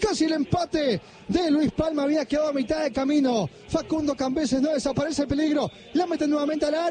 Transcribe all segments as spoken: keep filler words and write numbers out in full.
casi el empate de Luis Palma, había quedado a mitad de camino. Facundo Cambeses, no desaparece el peligro, la mete nuevamente al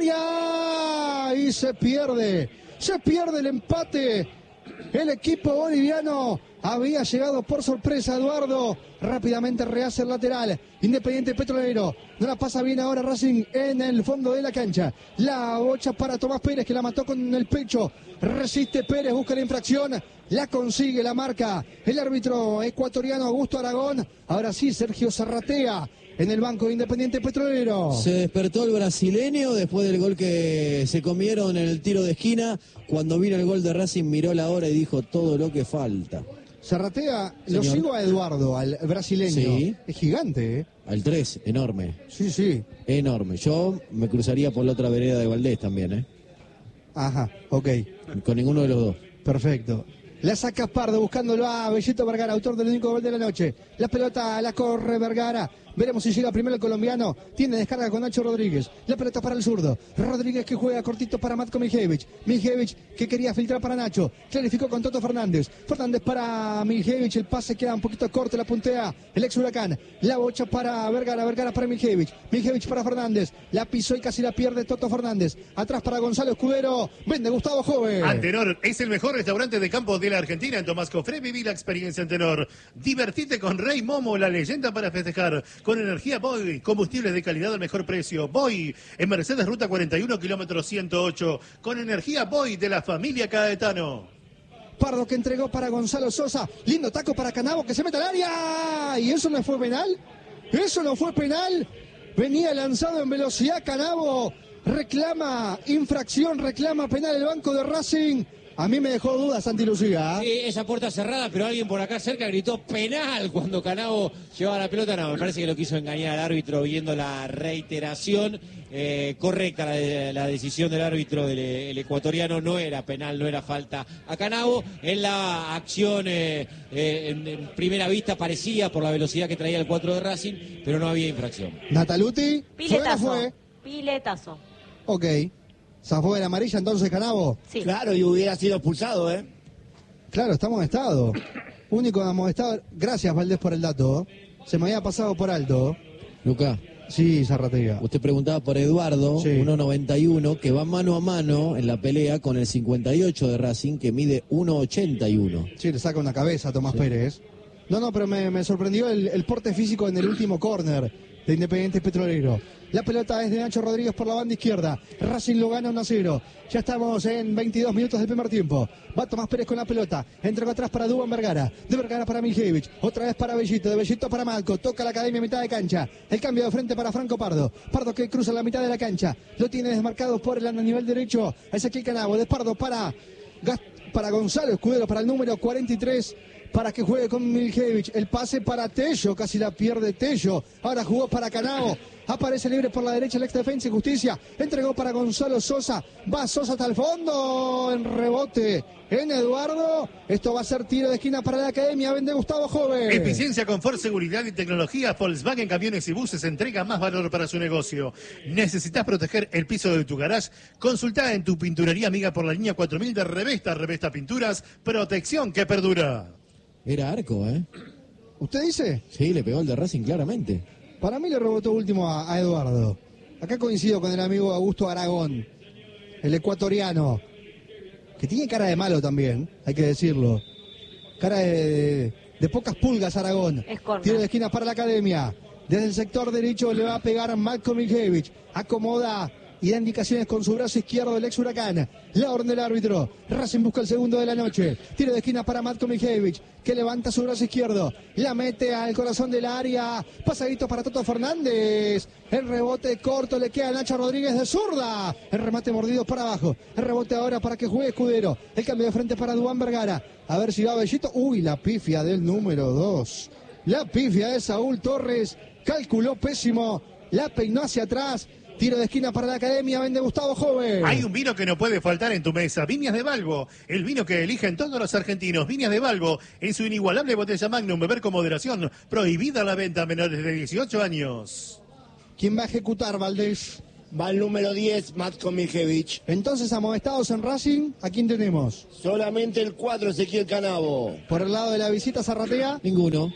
área y se pierde, se pierde el empate. El equipo boliviano había llegado por sorpresa. Eduardo rápidamente rehace el lateral. Independiente Petrolero. No la pasa bien ahora Racing en el fondo de la cancha. La bocha para Tomás Pérez, que la mató con el pecho. Resiste Pérez, busca la infracción. La consigue, la marca el árbitro ecuatoriano Augusto Aragón. Ahora sí, Sergio Zarratea en el banco de Independiente Petrolero. Se despertó el brasileño después del gol que se comieron en el tiro de esquina. Cuando vino el gol de Racing miró la hora y dijo todo lo que falta. Zarratea, Señor. Lo sigo a Eduardo, al brasileño. Sí. Es gigante, ¿eh? Al tres, enorme. Sí, sí. Enorme. Yo me cruzaría por la otra vereda de Valdés también, ¿eh? Ajá, ok. Con ninguno de los dos. Perfecto. La saca Pardo buscándolo a Bellito Vergara, autor del único gol de la noche. La pelota la corre Vergara. Veremos si llega primero el colombiano. Tiene descarga con Nacho Rodríguez. La pelota para el zurdo. Rodríguez que juega cortito para Matko Miljevic. Miljevic que quería filtrar para Nacho. Clarificó con Toto Fernández. Fernández para Miljevic. El pase queda un poquito corto. La puntea el ex Huracán. La bocha para Vergara. Vergara para Miljevic. Miljevic para Fernández. La pisó y casi la pierde Toto Fernández. Atrás para Gonzalo Escudero. Vende Gustavo Joven. Antenor es el mejor restaurante de campo de la Argentina. En Tomás Cofré viví la experiencia Antenor. Divertite con Rey Momo, la leyenda para festejar. Con energía Boy, combustibles de calidad al mejor precio. Boy, en Mercedes Ruta cuarenta y uno, kilómetro ciento ocho. Con energía Boy de la familia Caetano. Pardo que entregó para Gonzalo Sosa. Lindo taco para Canavo que se mete al área. ¿Y eso no fue penal? ¿Eso no fue penal? Venía lanzado en velocidad Canavo. Reclama infracción, reclama penal el banco de Racing. A mí me dejó dudas, Santi Lucía. Sí, esa puerta cerrada, pero alguien por acá cerca gritó penal cuando Canavo llevaba la pelota. No, me parece que lo quiso engañar al árbitro viendo la reiteración. Eh, correcta la, la decisión del árbitro del el ecuatoriano, no era penal, no era falta a Canavo. En la acción, eh, eh, en, en primera vista parecía por la velocidad que traía el cuatro de Racing, pero no había infracción. Nataluti, Piletazo. ¿fue o no fue? Piletazo. Ok. ¿Zafó de la amarilla entonces Canavo? Sí. Claro, y hubiera sido expulsado, ¿eh? Claro, está amonestado. Único amonestado. Gracias, Valdés, por el dato. Se me había pasado por alto. Lucas, Sí, Zarratea. usted preguntaba por Eduardo, Sí. uno noventa y uno, que va mano a mano en la pelea con el cincuenta y ocho de Racing, que mide uno ochenta y uno. Sí, le saca una cabeza a Tomás Pérez. No, no, pero me, me sorprendió el, el porte físico en el último córner de Independiente Petrolero. La pelota es de Nacho Rodríguez por la banda izquierda. Racing lo gana uno a cero. Ya estamos en veintidós minutos del primer tiempo. Va Tomás Pérez con la pelota. Entrega atrás para Dubán Vergara. De Vergara para Miljevic. Otra vez para Bellito. De Bellito para Malco. Toca la academia a mitad de cancha. El cambio de frente para Franco Pardo. Pardo que cruza la mitad de la cancha. Lo tiene desmarcado por el nivel derecho. Ezequiel Canavo. De Pardo para, para Gonzalo Escudero. Para el número cuarenta y tres. Para que juegue con Miljevic. El pase para Tello. Casi la pierde Tello. Ahora jugó para Canavo. Aparece libre por la derecha el ex Defensa y Justicia. Entregó para Gonzalo Sosa. Va Sosa hasta el fondo. En rebote en Eduardo. Esto va a ser tiro de esquina para la academia. Vende Gustavo Joven. Eficiencia, confort, seguridad y tecnología. Volkswagen Camiones y Buses entrega más valor para su negocio. ¿Necesitas proteger el piso de tu garage? Consulta en tu pinturería amiga por la línea cuatro mil de Revesta. Revesta Pinturas. Protección que perdura. Era arco, ¿eh? ¿Usted dice? Sí, le pegó el de Racing claramente. Para mí le rebotó último a, a Eduardo. Acá coincido con el amigo Augusto Aragón, el ecuatoriano, que tiene cara de malo también, hay que decirlo. Cara de, de, de pocas pulgas Aragón. Es corner. Tiro de esquina para la academia. Desde el sector derecho le va a pegar Matko Miljevic. Acomoda y da indicaciones con su brazo izquierdo del ex Huracán. La orden del árbitro. Racing busca el segundo de la noche. Tiro de esquina para Matko Miljevic, que levanta su brazo izquierdo. La mete al corazón del área. Pasadito para Toto Fernández. El rebote corto le queda a Nacho Rodríguez de zurda. El remate mordido para abajo. El rebote ahora para que juegue Escudero. El cambio de frente para Dubán Vergara. A ver si va Bellito. Uy, la pifia del número dos. La pifia de Saúl Torres. Calculó pésimo. La peinó hacia atrás. Tiro de esquina para la academia, vende Gustavo Joven. Hay un vino que no puede faltar en tu mesa. Viñas de Balbo, el vino que eligen todos los argentinos. Viñas de Balbo, en su inigualable botella Magnum, beber con moderación. Prohibida la venta a menores de dieciocho años. ¿Quién va a ejecutar, Valdés? Va el número diez, Matko Miljevic. Entonces, amonestados en Racing, ¿a quién tenemos? Solamente el cuatro, Ezequiel Canavo. Por el lado de la visita, Zarratea. Ninguno.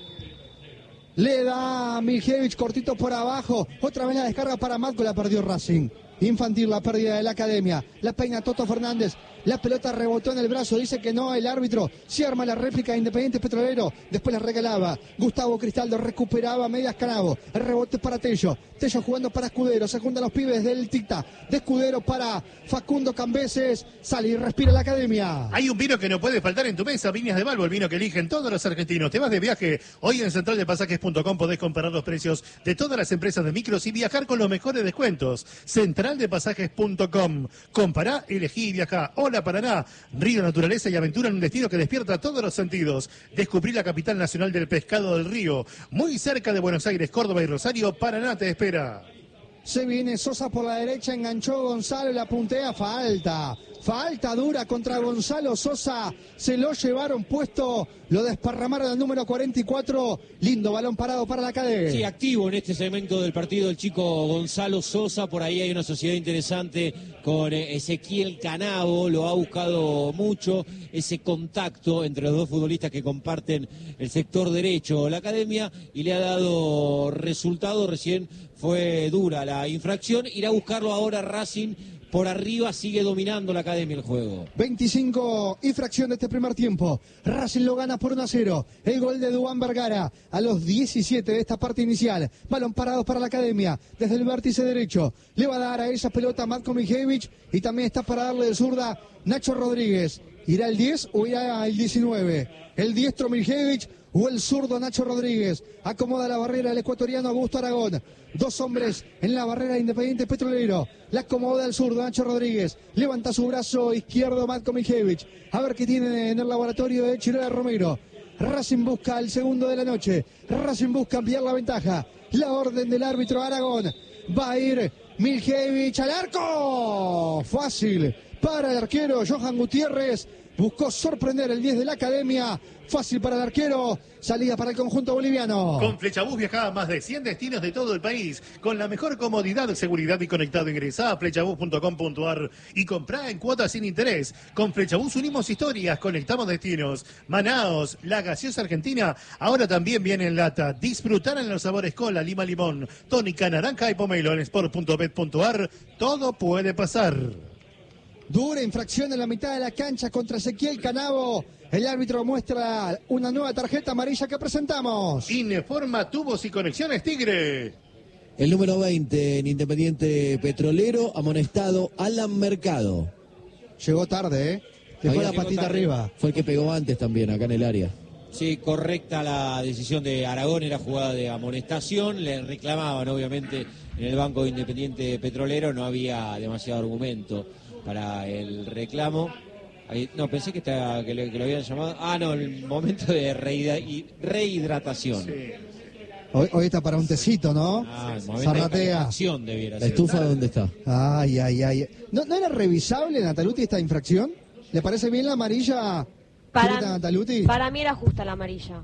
Le da Miljevic cortito por abajo. Otra vez la descarga para Matko, la perdió Racing. Infantil, la pérdida de la academia. La peina Toto Fernández. La pelota rebotó en el brazo. Dice que no el árbitro. Se arma la réplica de Independiente Petrolero. Después la regalaba. Gustavo Cristaldo recuperaba medias Canavo. El rebote para Tello. Tello jugando para Escudero. Se juntan los pibes del Ticta. De Escudero para Facundo Cambeses. Sale y respira la academia. Hay un vino que no puede faltar en tu mesa. Viñas de Balbo, el vino que eligen todos los argentinos. Te vas de viaje. Hoy en central de pasajes punto com podés comparar los precios de todas las empresas de micros y viajar con los mejores descuentos. central de pasajes punto com. Compará, elegí y viajá. Hola Paraná. Río, naturaleza y aventura en un destino que despierta todos los sentidos. Descubrí la capital nacional del pescado del río. Muy cerca de Buenos Aires, Córdoba y Rosario. Paraná te espera. Se viene Sosa por la derecha, enganchó Gonzalo, la puntea, falta. Falta dura contra Gonzalo Sosa. Se lo llevaron puesto, lo desparramaron al número cuarenta y cuatro. Lindo balón parado para la cadena. Sí, activo en este segmento del partido el chico Gonzalo Sosa. Por ahí hay una sociedad interesante con Ezequiel Canavo. Lo ha buscado mucho. Ese contacto entre los dos futbolistas que comparten el sector derecho, la academia, y le ha dado resultado. Recién fue dura la infracción. Irá a buscarlo ahora Racing. Por arriba sigue dominando la academia el juego. veinticinco y fracción de este primer tiempo. Racing lo gana por uno a cero. El gol de Duván Vergara a los diecisiete de esta parte inicial. Balón parado para la academia. Desde el vértice derecho. Le va a dar a esa pelota Matko Miljevic. Y también está para darle de zurda Nacho Rodríguez. ¿Irá el diez o irá el diecinueve? El diestro Miljevic o el zurdo Nacho Rodríguez. Acomoda la barrera el ecuatoriano Augusto Aragón. Dos hombres en la barrera de Independiente Petrolero. La acomoda el zurdo Nacho Rodríguez. Levanta su brazo izquierdo Matko Miljevic. A ver qué tiene en el laboratorio de Chirola Romero. Racing busca el segundo de la noche. Racing busca ampliar la ventaja. La orden del árbitro Aragón. Va a ir Miljevic al arco. Fácil para el arquero Johan Gutiérrez. Buscó sorprender el diez de la academia. Fácil para el arquero. Salida para el conjunto boliviano. Con Flechabús viajá a más de cien destinos de todo el país. Con la mejor comodidad, seguridad y conectado. Ingresá a flechabús punto com punto ar y comprá en cuotas sin interés. Con Flechabús unimos historias, conectamos destinos. Manaos, la gaseosa argentina, ahora también viene en lata. Disfrutar en los sabores cola, lima, limón, tónica, naranja y pomelo. En sport punto bet punto ar. Todo puede pasar. Dura infracción en la mitad de la cancha contra Ezequiel Canavo. El árbitro muestra una nueva tarjeta amarilla que presentamos. Informa Tubos y Conexiones Tigre. El número veinte en Independiente Petrolero, amonestado Alan Mercado. Llegó tarde, ¿eh? Dejó Ahí la llegó patita tarde. arriba. Fue el que pegó antes también, acá en el área. Sí, correcta la decisión de Aragón, era jugada de amonestación, le reclamaban obviamente en el banco de Independiente Petrolero, no había demasiado argumento para el reclamo. Ahí, no, pensé que, está, que, le, que lo habían llamado. Ah, no, el momento de rehidratación. rehidratación. Sí. Hoy, hoy está para un tecito, ¿no? Ah, el momento Zarratea. de calefacción debiera ¿La ser. estufa dónde está? Ay, ay, ay. ¿No, ¿No era revisable, Nataluti, esta infracción? ¿Le parece bien la amarilla? Para, Nataluti? para mí era justa la amarilla.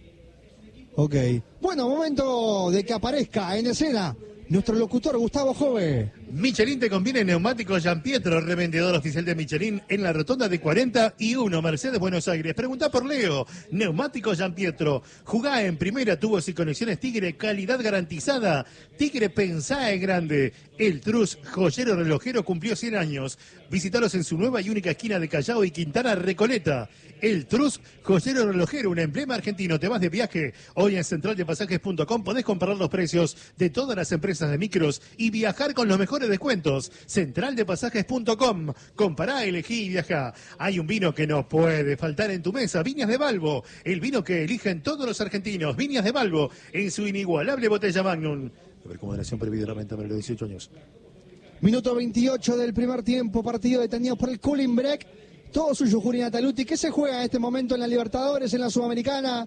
Ok. Bueno, momento de que aparezca en escena nuestro locutor Gustavo Jove. Michelin te conviene neumáticos Gianpietro, revendedor oficial de Michelin en la rotonda de cuarenta y uno, Mercedes, Buenos Aires. Pregunta por Leo. Neumáticos Gianpietro. Jugá en primera, tubos y conexiones Tigre, calidad garantizada. Tigre, pensá en grande. El Trus, joyero relojero, cumplió cien años. Visítalos en su nueva y única esquina de Callao y Quintana Recoleta. El Trus, joyero relojero, un emblema argentino. Te vas de viaje. Hoy en central de pasajes punto com podés comparar los precios de todas las empresas de micros y viajar con los mejores descuentos. central de pasajes punto com. Compará, elegí y viajá. Hay un vino que no puede faltar en tu mesa. Viñas de Balbo. El vino que eligen todos los argentinos. Viñas de Balbo en su inigualable botella Magnum. A ver, moderación prohibida renta para los dieciocho años. Minuto veintiocho del primer tiempo. Partido detenido por el cooling break. Todo suyo, Juli Nataluti. ¿Qué se juega en este momento en la Libertadores, en la Sudamericana?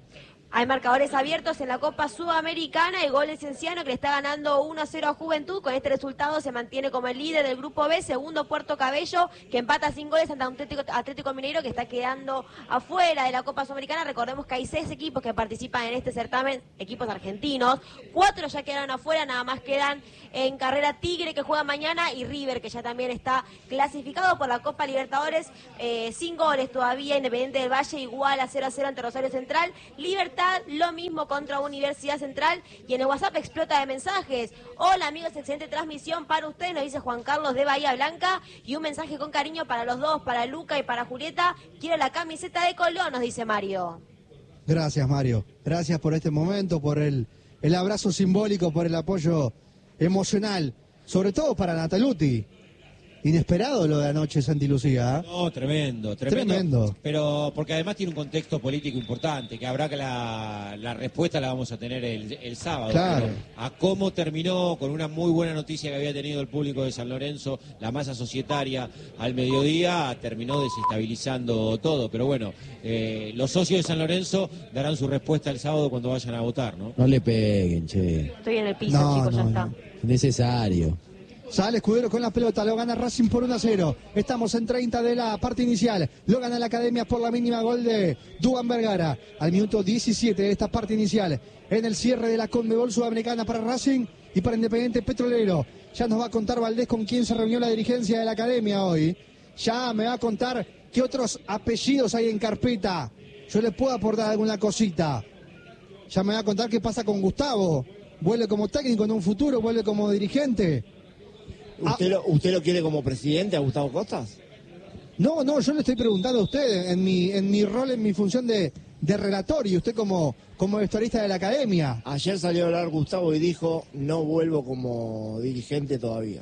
Hay marcadores abiertos en la Copa Sudamericana. El gol de Cienciano, que le está ganando uno a cero a Juventud. Con este resultado se mantiene como el líder del Grupo B. Segundo, Puerto Cabello, que empata sin goles ante Atlético, Atlético Mineiro, que está quedando afuera de la Copa Sudamericana. Recordemos que hay seis equipos que participan en este certamen, equipos argentinos. Cuatro ya quedaron afuera, nada más quedan en carrera Tigre, que juega mañana, y River, que ya también está clasificado por la Copa Libertadores. Eh, sin goles todavía, Independiente del Valle igual a cero a cero ante Rosario Central. Libertad, lo mismo contra Universidad Central. Y en el WhatsApp explota de mensajes. Hola amigos, excelente transmisión para ustedes, nos dice Juan Carlos de Bahía Blanca. Y un mensaje con cariño para los dos, para Luca y para Julieta. Quiero la camiseta de Colón, nos dice Mario. Gracias, Mario. Gracias por este momento, por el, el abrazo simbólico, por el apoyo emocional. Sobre todo para Nataluti. Inesperado lo de anoche, Santi Lucía. No, tremendo, tremendo, Tremendo. Pero porque además tiene un contexto político importante, que habrá que la, la respuesta la vamos a tener el, el sábado. Claro. Pero a cómo terminó con una muy buena noticia que había tenido el público de San Lorenzo, la masa societaria al mediodía, terminó desestabilizando todo. Pero bueno, eh, los socios de San Lorenzo darán su respuesta el sábado cuando vayan a votar, ¿no? No le peguen, che. Estoy en el piso, No, chicos, ya no, está. no. Necesario. Sale Escudero con la pelota, lo gana Racing por uno a cero. Estamos en treinta de la parte inicial. Lo gana la Academia por la mínima, gol de Duván Vergara. Al minuto diecisiete de esta parte inicial. En el cierre de la Conmebol Sudamericana para Racing y para Independiente Petrolero. Ya nos va a contar Valdés con quién se reunió la dirigencia de la Academia hoy. Ya me va a contar qué otros apellidos hay en carpeta. Yo le puedo aportar alguna cosita. Ya me va a contar qué pasa con Gustavo. Vuelve como técnico en un futuro, vuelve como dirigente. ¿Usted, lo, ¿Usted lo quiere como presidente a Gustavo Costas? No, no, yo le estoy preguntando a usted en mi, en mi rol, en mi función de, de relator, y usted como, como vestuarista de la Academia. Ayer salió a hablar Gustavo y dijo, no vuelvo como dirigente todavía.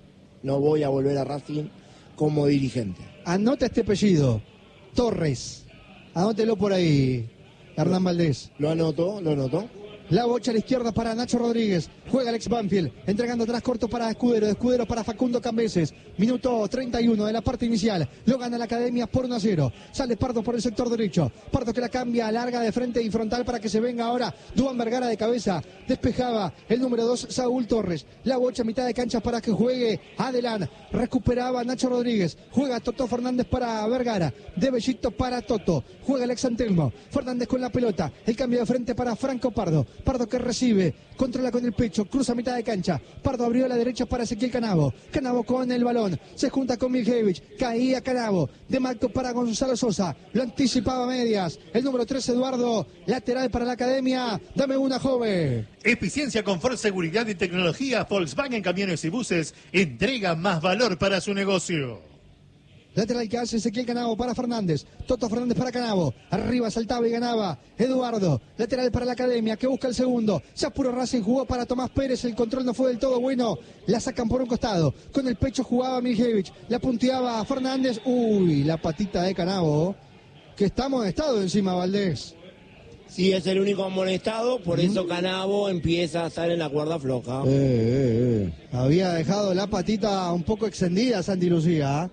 No voy a volver a Racing como dirigente. Anota este apellido, Torres. Anótelo por ahí, Hernán Valdés. ¿Lo anotó? ¿Lo anotó? La bocha a la izquierda para Nacho Rodríguez. Juega Alex Banfield. Entregando atrás corto para Escudero. Escudero para Facundo Cambeses. Minuto treinta y uno de la parte inicial. Lo gana la Academia por uno a cero. Sale Pardo por el sector derecho. Pardo que la cambia, larga de frente y frontal para que se venga ahora Duván Vergara de cabeza. Despejaba el número dos, Saúl Torres. La bocha a mitad de cancha para que juegue Adelán. Recuperaba Nacho Rodríguez. Juega Toto Fernández para Vergara. De Bellito para Toto. Juega Alex Antelmo. Fernández con la pelota. El cambio de frente para Franco Pardo. Pardo que recibe, controla con el pecho, cruza a mitad de cancha. Pardo abrió a la derecha para Ezequiel Canavo. Canavo con el balón, se junta con Miljevich. Caía Canavo, de Marco para Gonzalo Sosa. Lo anticipaba a medias. El número tres, Eduardo, lateral para la Academia. Dame una, joven. Eficiencia, confort, seguridad y tecnología. Volkswagen Camiones y Buses entrega más valor para su negocio. Lateral que hace Ezequiel Canavo para Fernández. Toto Fernández para Canavo. Arriba saltaba y ganaba Eduardo. Lateral para la Academia que busca el segundo. Se apuró Racing, jugó para Tomás Pérez. El control no fue del todo bueno. La sacan por un costado. Con el pecho jugaba Miljevich. La punteaba Fernández. Uy, la patita de Canavo. Que está amonestado encima, Valdés. Sí, es el único amonestado. Por eso Canavo empieza a estar en la cuerda floja. Eh, eh, eh. Había dejado la patita un poco extendida, Santi Lucía.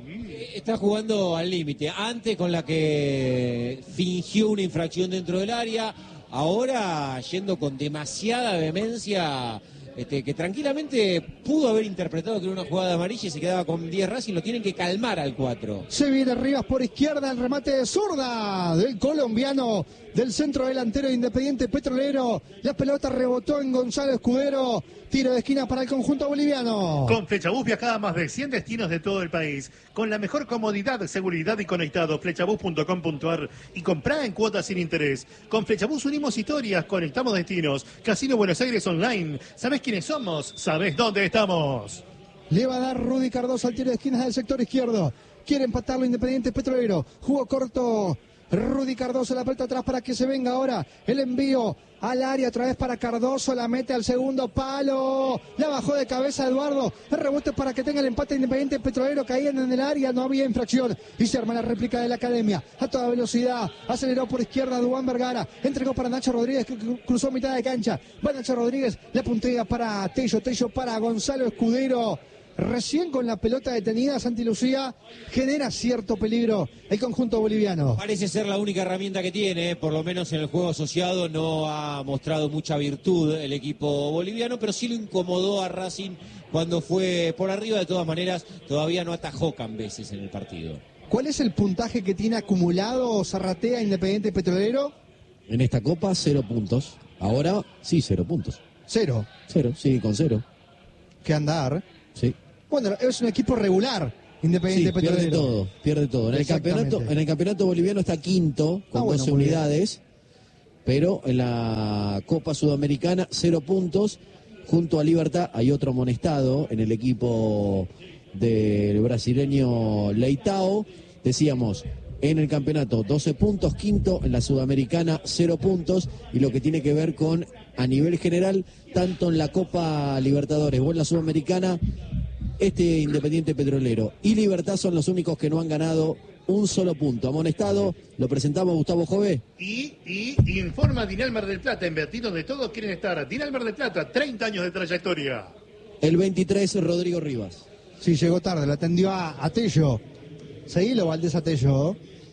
Está jugando al límite. Antes con la que fingió una infracción dentro del área, ahora yendo con demasiada vehemencia, este, que tranquilamente pudo haber interpretado que era una jugada amarilla y se quedaba con diez Racing. Lo tienen que calmar al cuatro. Se viene Rivas por izquierda, el remate de zurda del colombiano, del centro delantero de Independiente Petrolero. La pelota rebotó en Gonzalo Escudero. Tiro de esquina para el conjunto boliviano. Con Flechabús viaja a más de cien destinos de todo el país. Con la mejor comodidad, seguridad y conectado. Flechabús punto com punto ar y comprá en cuotas sin interés. Con Flechabús unimos historias, conectamos destinos. Casino Buenos Aires Online. ¿Sabés quiénes somos? ¿Sabés dónde estamos? Le va a dar Rudy Cardoso al tiro de esquinas del sector izquierdo. Quiere empatarlo Independiente Petrolero. Jugó corto Rudy Cardoso, la pelota atrás para que se venga ahora el envío al área, otra vez para Cardoso, la mete al segundo palo, la bajó de cabeza Eduardo, el rebote para que tenga el empate Independiente Petrolero, caían en el área, no había infracción y se arma la réplica de la Academia a toda velocidad, aceleró por izquierda Duván Vergara, entregó para Nacho Rodríguez que cruzó mitad de cancha, va Nacho Rodríguez, la puntea para Tello, Tello para Gonzalo Escudero. Recién con la pelota detenida, Santi Lucía genera cierto peligro el conjunto boliviano. Parece ser la única herramienta que tiene, por lo menos en el juego asociado no ha mostrado mucha virtud el equipo boliviano, pero sí lo incomodó a Racing cuando fue por arriba. De todas maneras, todavía no atajó Cambeses en el partido. ¿Cuál es el puntaje que tiene acumulado Zarratea Independiente Petrolero? En esta Copa, cero puntos. Ahora, sí, cero puntos. Cero. Cero, sí, con cero. Que andar. Sí. Bueno, es un equipo regular, Independiente Sí, Petrolero. pierde todo, pierde todo. En el, campeonato, en el campeonato boliviano está quinto, con Ah, bueno, doce muy bien. unidades, pero en la Copa Sudamericana, cero puntos. Junto a Libertad hay otro amonestado en el equipo del brasileño Leitao. Decíamos, en el campeonato doce puntos, quinto, en la Sudamericana cero puntos, y lo que tiene que ver con, a nivel general, tanto en la Copa Libertadores o en la Sudamericana, este Independiente Petrolero y Libertad son los únicos que no han ganado un solo punto. Amonestado, lo presentamos Gustavo Jové. Y, y informa Dinalmar del Plata, invertir donde todos quieren estar. Dinalmar del Plata, treinta años de trayectoria. El veintitrés, Rodrigo Rivas. Sí, llegó tarde, lo atendió a, a Tello. Seguilo, Valdés a Tello.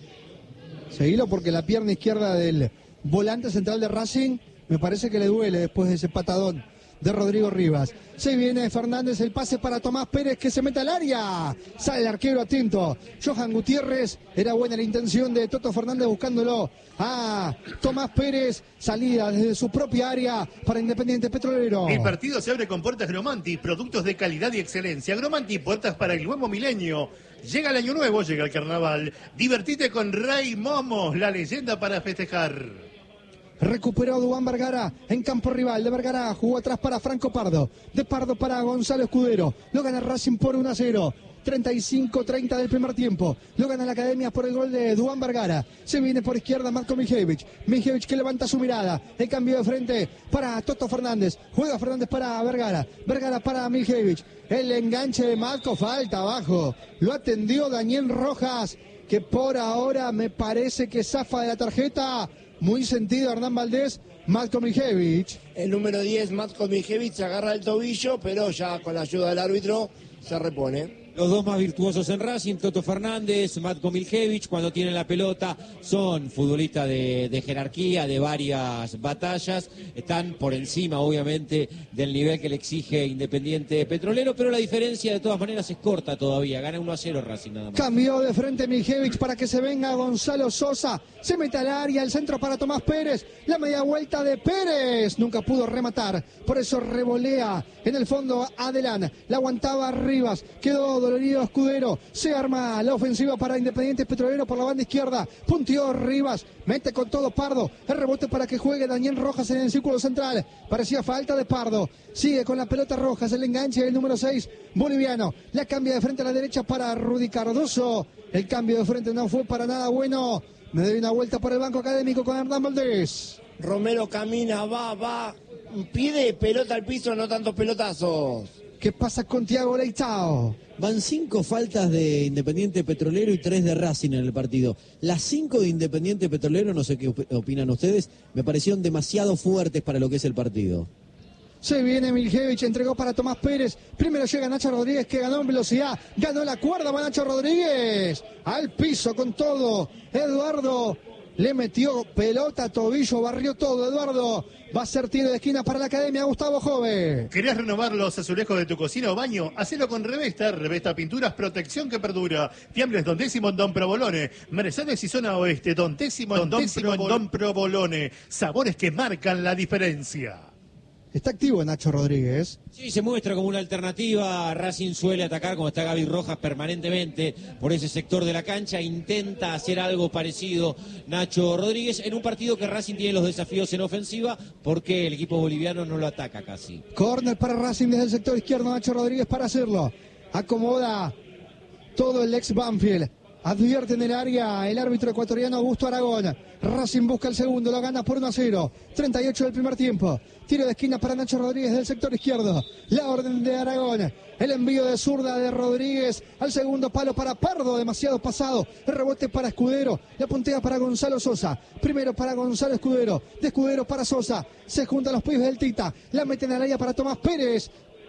Seguilo porque la pierna izquierda del volante central de Racing me parece que le duele después de ese patadón de Rodrigo Rivas. Se viene Fernández, el pase para Tomás Pérez que se mete al área. Sale el arquero atento. Johan Gutiérrez, era buena la intención de Toto Fernández buscándolo. Ah, Tomás Pérez, salida desde su propia área para Independiente Petrolero. El partido se abre con puertas Gromanti, productos de calidad y excelencia. Gromanti, puertas para el nuevo milenio. Llega el año nuevo, llega el carnaval. Divertite con Rey Momo, la leyenda para festejar. Recuperó Duván Vergara en campo rival de Vergara, jugó atrás para Franco Pardo, de Pardo para Gonzalo Escudero, lo gana Racing por uno a cero, treinta y cinco treinta del primer tiempo, lo gana la Academia por el gol de Duván Vergara, se viene por izquierda Marco Mijevich, Mijevich que levanta su mirada, el cambio de frente para Toto Fernández, juega Fernández para Vergara, Vergara para Mijevich, el enganche de Marco, falta abajo, lo atendió Daniel Rojas, que por ahora me parece que zafa de la tarjeta. Muy sentido Hernán Valdés, Matko Mijevich. El número diez, Matko Mijevich, se agarra el tobillo, pero ya con la ayuda del árbitro se repone. Los dos más virtuosos en Racing, Toto Fernández, Matko Mijevich, cuando tienen la pelota, son futbolistas de, de jerarquía, de varias batallas, están por encima, obviamente, del nivel que le exige Independiente Petrolero, pero la diferencia de todas maneras es corta todavía, gana uno a cero Racing nada más. Cambió de frente Mijevich para que se venga Gonzalo Sosa, se mete al área, el centro para Tomás Pérez, la media vuelta de Pérez, nunca pudo rematar, por eso revolea en el fondo Adelán, la aguantaba Rivas, quedó dolorido Escudero, se arma la ofensiva para Independiente Petrolero por la banda izquierda, punteó Rivas, mete con todo Pardo, el rebote para que juegue Daniel Rojas en el círculo central, parecía falta de Pardo, sigue con la pelota Rojas, el enganche del número seis boliviano, la cambia de frente a la derecha para Rudy Cardoso, el cambio de frente no fue para nada bueno, me doy una vuelta por el banco académico con Hernán Valdés. Romero camina, va, va, pide pelota al piso, no tantos pelotazos. ¿Qué pasa con Thiago Leitao? Van cinco faltas de Independiente Petrolero y tres de Racing en el partido. Las cinco de Independiente Petrolero, no sé qué op- opinan ustedes, me parecieron demasiado fuertes para lo que es el partido. Se viene Mijevich, entregó para Tomás Pérez. Primero llega Nacho Rodríguez que ganó en velocidad. Ganó la cuerda, va Nacho Rodríguez. Al piso con todo. Eduardo le metió pelota, tobillo, barrió todo. Eduardo va a ser tiro de esquina para la Academia Gustavo Jove. ¿Querés renovar los azulejos de tu cocina o baño? Hacelo con Revesta. Revesta Pinturas, protección que perdura. Fiambles Don Décimo en Don Provolone. Mercedes y Zona Oeste. Don Décimo en Don, Décimo en Don Provolone. Sabores que marcan la diferencia. Está activo Nacho Rodríguez. Sí, se muestra como una alternativa. Racing suele atacar como está Gaby Rojas permanentemente por ese sector de la cancha. Intenta hacer algo parecido Nacho Rodríguez en un partido que Racing tiene los desafíos en ofensiva porque el equipo boliviano no lo ataca casi. Corner para Racing desde el sector izquierdo. Nacho Rodríguez para hacerlo. Acomoda todo el ex Banfield. Advierte en el área el árbitro ecuatoriano Augusto Aragón. Racing busca el segundo, lo gana por uno a cero. treinta y ocho del primer tiempo. Tiro de esquina para Nacho Rodríguez del sector izquierdo. La orden de Aragón. El envío de zurda de Rodríguez al segundo palo para Pardo, demasiado pasado. El rebote para Escudero. La puntea para Gonzalo Sosa. Primero para Gonzalo Escudero. De Escudero para Sosa. Se juntan los pibes del Tita. La meten al área para Tomás Pérez.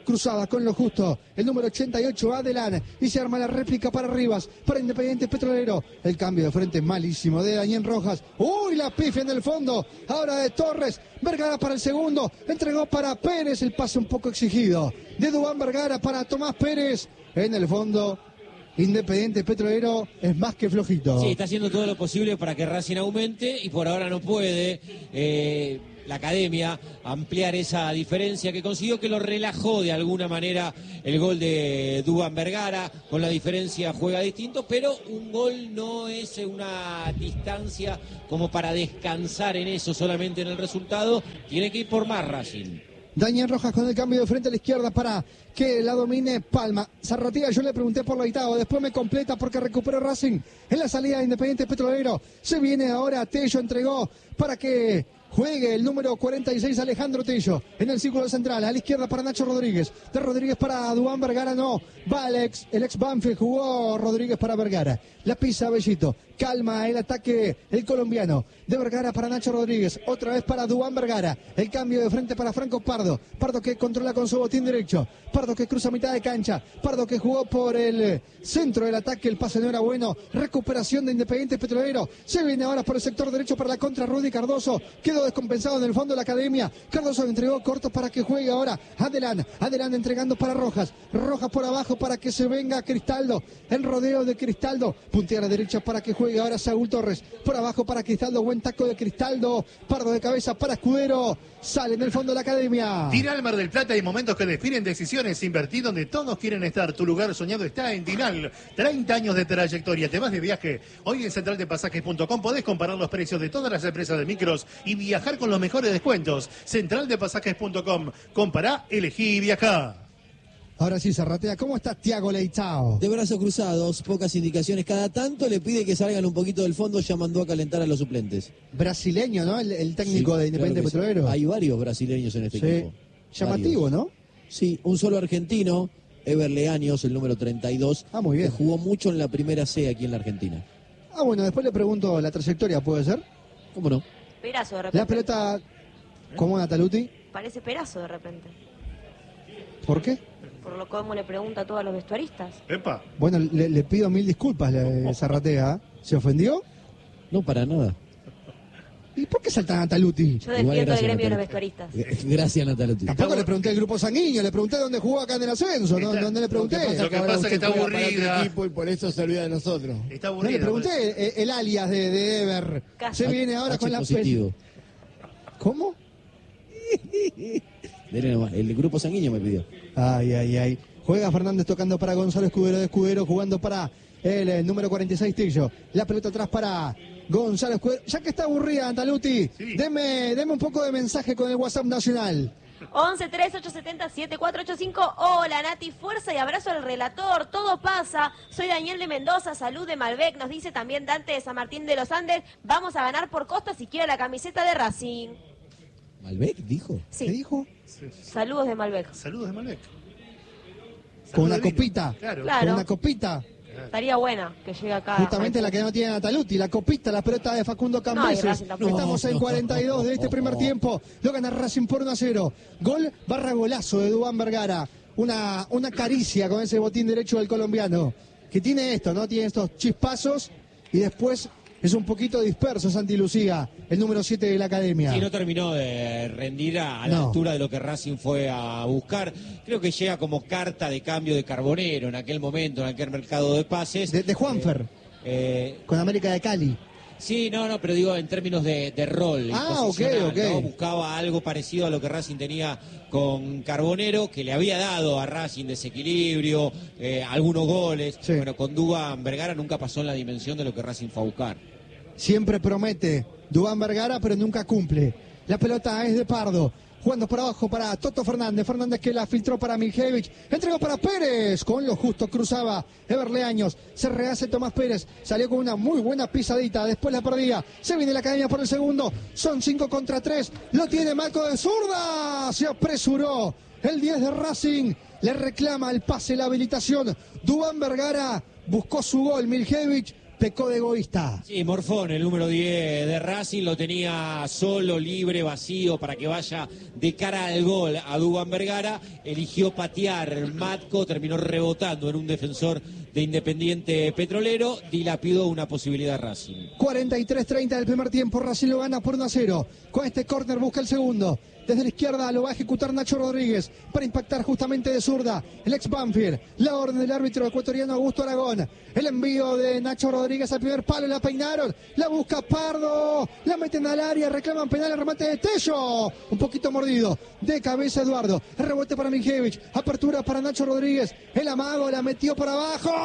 cruzada con lo justo, el número ochenta y ocho Adelán, y se arma la réplica para Rivas, para Independiente Petrolero, el cambio de frente malísimo de Daniel Rojas, uy, la pifia en el fondo, ahora de Torres, Vergara para el segundo, entregó para Pérez, el pase un poco exigido, de Duván Vergara para Tomás Pérez, en el fondo, Independiente Petrolero es más que flojito. Sí, está haciendo todo lo posible para que Racing aumente y por ahora no puede. Eh, la academia ampliar esa diferencia que consiguió, que lo relajó de alguna manera el gol de Duván Vergara. Con la diferencia juega distinto, pero un gol no es una distancia como para descansar en eso, solamente en el resultado. Tiene que ir por más Racing. Daniel Rojas con el cambio de frente a la izquierda para que la domine Palma. Zarratea, yo le pregunté por Leitao, después me completa porque recuperó Racing en la salida de Independiente Petrolero. Se viene ahora, Tello entregó para que juegue el número cuarenta y seis Alejandro Tello en el círculo central, a la izquierda para Nacho Rodríguez, de Rodríguez para Duván Vergara, no, va el ex, el ex Banfield, jugó Rodríguez para Vergara, la pisa Bellito, calma el ataque el colombiano, de Vergara para Nacho Rodríguez, otra vez para Duván Vergara, el cambio de frente para Franco Pardo, Pardo que controla con su botín derecho, Pardo que cruza mitad de cancha, Pardo que jugó por el centro del ataque, el pase no era bueno, recuperación de Independiente Petrolero, se viene ahora por el sector derecho para la contra Rudy Cardoso, quedó descompensado en el fondo de la academia, Cardoso entregó corto para que juegue ahora Adelán, Adelán entregando para Rojas, Rojas por abajo para que se venga Cristaldo, el rodeo de Cristaldo, puntea a la derecha para que juegue ahora Saúl Torres, por abajo para Cristaldo, buen taco de Cristaldo, Pardo de cabeza para Escudero, sale en el fondo de la academia. Dinal Mar del Plata, hay momentos que definen decisiones, invertir donde todos quieren estar, tu lugar soñado está en Dinal, treinta años de trayectoria, te vas de viaje, hoy en central de pasajes punto com podés comparar los precios de todas las empresas de micros y viajar con los mejores descuentos, central de pasajes punto com, compará, elegí y viajá. Ahora sí, Zarratea, ¿cómo está Thiago Leitao? De brazos cruzados, pocas indicaciones. Cada tanto le pide que salgan un poquito del fondo, ya mandó a calentar a los suplentes. Brasileño, ¿no? El, el técnico Sí, de Independiente claro que sí. Petrolero. Hay varios brasileños en este Sí. equipo. Llamativo, Varios. ¿no? Sí, un solo argentino, Ever Leaños, el número treinta y dos, Ah, muy bien. que jugó mucho en la primera C aquí en la Argentina. Ah, bueno, después le pregunto la trayectoria, ¿puede ser? ¿Cómo no? Perazo de repente. La pelota, ¿cómo Nataluti? Parece Perazo de repente. ¿Por qué? Por lo como le pregunta a todos los vestuaristas. Epa. Bueno, le, le pido mil disculpas, le- Zarratea. ¿Se ofendió? No, para nada. ¿Y por qué salta Nataluti? Yo Igual, defiendo el gracias, gremio de los Natalia. vestuaristas. Gracias, Natalotti. Tampoco le pregunté el grupo sanguíneo, le pregunté dónde jugó acá en el ascenso, no, Está- no, no le pregunté. Lo que ahora pasa es que usted está juega para otro aburrida. equipo y por eso se olvida de nosotros. Está No aburrido. le pregunté eh, el alias de, de Ever. Casi. Se viene ahora H con la positivo. pel- ¿Cómo? Dele nomás, el grupo sanguíneo me pidió. Ay, ay, ay. Juega Fernández tocando para Gonzalo Escudero de Escudero, jugando para el, eh, número cuarenta y seis Tillo. La pelota atrás para Gonzalo Escudero. Ya que está aburrida, Antaluti, Sí. deme, deme un poco de mensaje con el WhatsApp nacional. once tres ocho siete cero siete cuatro ocho cinco. Hola Nati, fuerza y abrazo al relator. Todo pasa. Soy Daniel de Mendoza, salud de Malbec. Nos dice también Dante de San Martín de los Andes. Vamos a ganar por costa si quiere la camiseta de Racing. ¿Malbec dijo? ¿Qué Sí, dijo? saludos de Malbec. Saludos de Malbec. Con una Saludos de vino. copita. Claro. Claro. Con una copita. Estaría buena que llegue acá. Justamente la que no tiene Nataluti, la copita, la pelota de Facundo No, y Cambeses. Racing tampoco. Estamos en No, cuarenta y dos de este no. primer tiempo. Lo gana Racing por uno a cero. Gol barra golazo de Duván Vergara. Una, una caricia con ese botín derecho del colombiano. Que tiene esto, ¿no? Tiene estos chispazos y después es un poquito disperso Santi Lucía, el número siete de la academia. Sí, no terminó de rendir a, a la No. altura de lo que Racing fue a buscar. Creo que llega como carta de cambio de Carbonero en aquel momento, en aquel mercado de pases. De, de Juanfer, Eh, con América de Cali. sí, no, no, pero digo en términos de, de rol. y Ah, posicional, ok, ok. ¿no? Buscaba algo parecido a lo que Racing tenía con Carbonero, que le había dado a Racing desequilibrio, eh, algunos goles. Sí. Bueno, con Duván Vergara nunca pasó en la dimensión de lo que Racing fue a buscar. Siempre promete Duván Vergara, pero nunca cumple. La pelota es de Pardo. Jugando por abajo para Toto Fernández. Fernández que la filtró para Miljevich. Entregó para Pérez. Con lo justo cruzaba Ever Leaños. Se rehace Tomás Pérez. Salió con una muy buena pisadita. Después la perdía. Se viene la academia por el segundo. Son cinco contra tres. Lo tiene Marco de zurda. Se apresuró. El diez de Racing. Le reclama el pase, la habilitación. Duván Vergara buscó su gol. Miljevich. pecó de egoísta. Sí, Morfón, el número diez de Racing, lo tenía solo, libre, vacío, para que vaya de cara al gol a Duván Vergara. Eligió patear, Matco terminó rebotando en un defensor de Independiente Petrolero, dilapidó una posibilidad Racing. cuarenta y tres treinta del primer tiempo, Racing lo gana por uno a cero. Con este córner busca el segundo. Desde la izquierda lo va a ejecutar Nacho Rodríguez para impactar justamente de zurda el ex Banfield. La orden del árbitro ecuatoriano Augusto Aragón. El envío de Nacho Rodríguez al primer palo, la peinaron, la busca Pardo, la meten al área, reclaman penal, el remate de Tello. Un poquito mordido, de cabeza Eduardo. El rebote para Mijevich, apertura para Nacho Rodríguez. El amago la metió por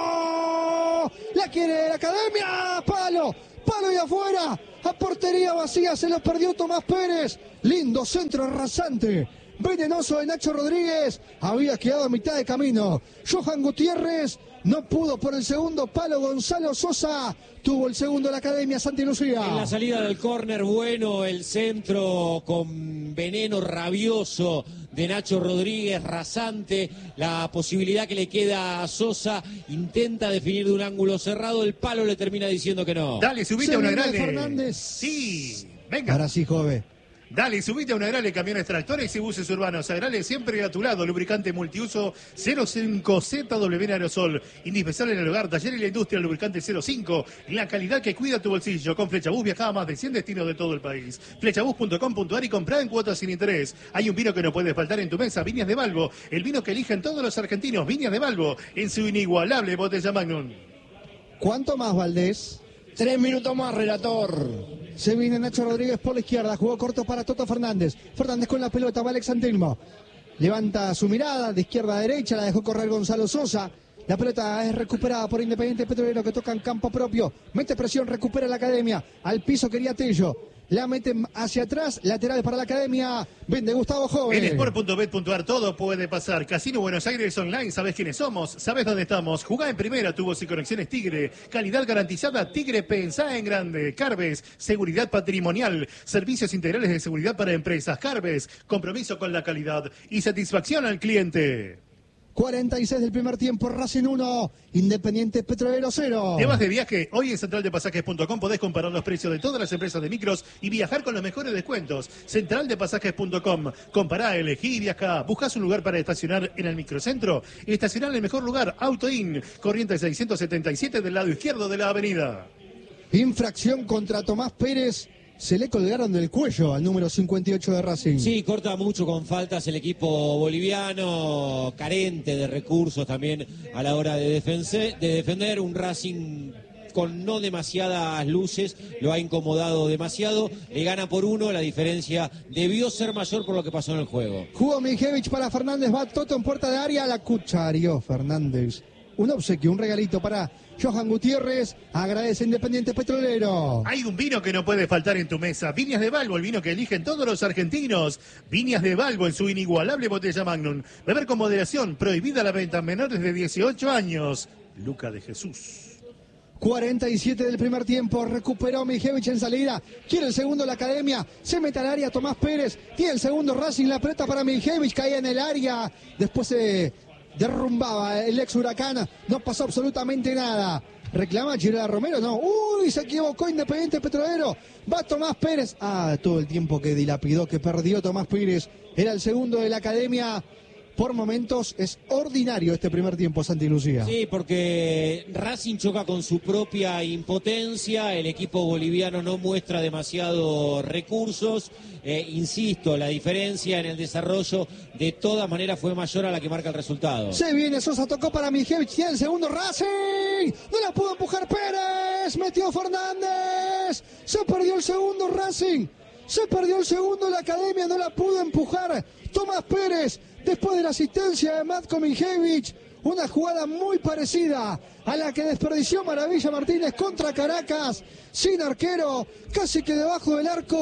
abajo. La quiere la Academia, palo. Palo y afuera, a portería vacía, se lo perdió Tomás Pérez. Lindo centro rasante, venenoso de Nacho Rodríguez. Había quedado a mitad de camino. Johan Gutiérrez no pudo por el segundo palo. Gonzalo Sosa tuvo el segundo de la Academia Santa Lucía. En la salida del córner, bueno, el centro con veneno rabioso de Nacho Rodríguez, rasante, la posibilidad que le queda a Sosa, intenta definir de un ángulo cerrado, el palo le termina diciendo que no. Dale, subite Se a una viene grande. Fernández. Sí, venga. Ahora sí, joven. Dale, subite a una Agrale, camiones tractores y buses urbanos. Agrale siempre a tu lado. Lubricante multiuso cero cinco Z W en aerosol. Indispensable en el hogar, taller y la industria. Lubricante cero cinco. La calidad que cuida tu bolsillo. Con Flechabús viaja a más de cien destinos de todo el país. Flechabús punto com punto ar y comprá en cuotas sin interés. Hay un vino que no puede faltar en tu mesa. Viñas de Balbo. El vino que eligen todos los argentinos. Viñas de Balbo. En su inigualable botella Magnum. ¿Cuánto más, Valdés? Tres minutos más, relator. Se viene Nacho Rodríguez por la izquierda, jugó corto para Toto Fernández. Fernández con la pelota, va Alex Antelmo. Levanta su mirada de izquierda a derecha, la dejó correr Gonzalo Sosa. La pelota es recuperada por Independiente Petrolero que toca en campo propio. Mete presión, recupera la Academia. Al piso quería Tello. La meten hacia atrás, lateral para la Academia. Vende Gustavo Joven. En sport punto bet punto ar todo puede pasar. Casino Buenos Aires Online, sabes quiénes somos, sabes dónde estamos. Jugá en primera, tubos y conexiones Tigre. Calidad garantizada, Tigre, pensá en grande. Carves, seguridad patrimonial. Servicios integrales de seguridad para empresas. Carves, compromiso con la calidad y satisfacción al cliente. cuarenta y seis del primer tiempo, Racing uno, Independiente Petrolero cero. ¿Te vas de viaje? Hoy en central de pasajes punto com podés comparar los precios de todas las empresas de micros y viajar con los mejores descuentos. central de pasajes punto com. Compará, elegí y viajá. ¿Buscás un lugar para estacionar en el microcentro? Estacionar en el mejor lugar, Auto In, Corrientes seiscientos setenta y siete del lado izquierdo de la avenida. Infracción contra Tomás Pérez. Se le colgaron del cuello al número cincuenta y ocho de Racing. Sí, corta mucho con faltas el equipo boliviano, carente de recursos también a la hora de, defense, de defender. Un Racing con no demasiadas luces, lo ha incomodado demasiado, le gana por uno, la diferencia debió ser mayor por lo que pasó en el juego. Jugó Mijevich para Fernández, va Toto en puerta de área, la cucharió Fernández. Un obsequio, un regalito para Johan Gutiérrez, agradece Independiente Petrolero. Hay un vino que no puede faltar en tu mesa. Viñas de Balbo, el vino que eligen todos los argentinos. Viñas de Balbo en su inigualable botella Magnum. Beber con moderación, prohibida la venta a menores de dieciocho años. Luca de Jesús. cuarenta y siete del primer tiempo, recuperó Mijevich en salida, quiere el segundo la Academia, se mete al área Tomás Pérez, tiene el segundo Racing, la pelota para Mijevich, caía en el área, después se derrumbaba el ex Huracán, no pasó absolutamente nada. Reclama Girela Romero, no, uy, se equivocó Independiente Petrolero, va Tomás Pérez, ah, todo el tiempo que dilapidó, que perdió Tomás Pérez, era el segundo de la Academia. Por momentos es ordinario este primer tiempo, Santi Lucía. Sí, porque Racing choca con su propia impotencia, el equipo boliviano no muestra demasiados recursos, eh, insisto, la diferencia en el desarrollo de todas maneras fue mayor a la que marca el resultado. Se viene Sosa, tocó para Mijevich, tiene el segundo Racing, no la pudo empujar Pérez, metió Fernández, se perdió el segundo Racing, se perdió el segundo la Academia, no la pudo empujar Tomás Pérez. Después de la asistencia de Matko Mijevich, una jugada muy parecida a la que desperdició Maravilla Martínez contra Caracas, sin arquero, casi que debajo del arco,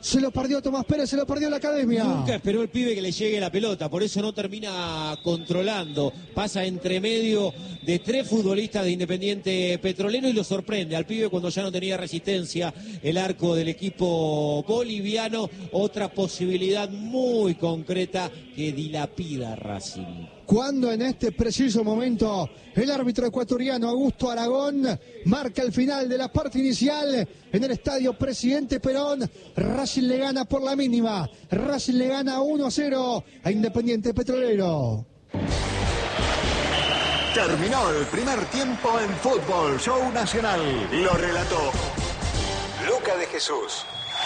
Se lo perdió Tomás Pérez, se lo perdió la academia. Nunca esperó el pibe que le llegue la pelota, por eso no termina controlando. Pasa entre medio de tres futbolistas de Independiente Petrolero y lo sorprende al pibe cuando ya no tenía resistencia el arco del equipo boliviano. Otra posibilidad muy concreta que dilapida Racing. Cuando en este preciso momento el árbitro ecuatoriano Augusto Aragón marca el final de la parte inicial en el estadio Presidente Perón, Racing le gana por la mínima, Racing le gana uno a cero a Independiente Petrolero. Terminó el primer tiempo en Fútbol Show Nacional. Lo relató Luca de Jesús.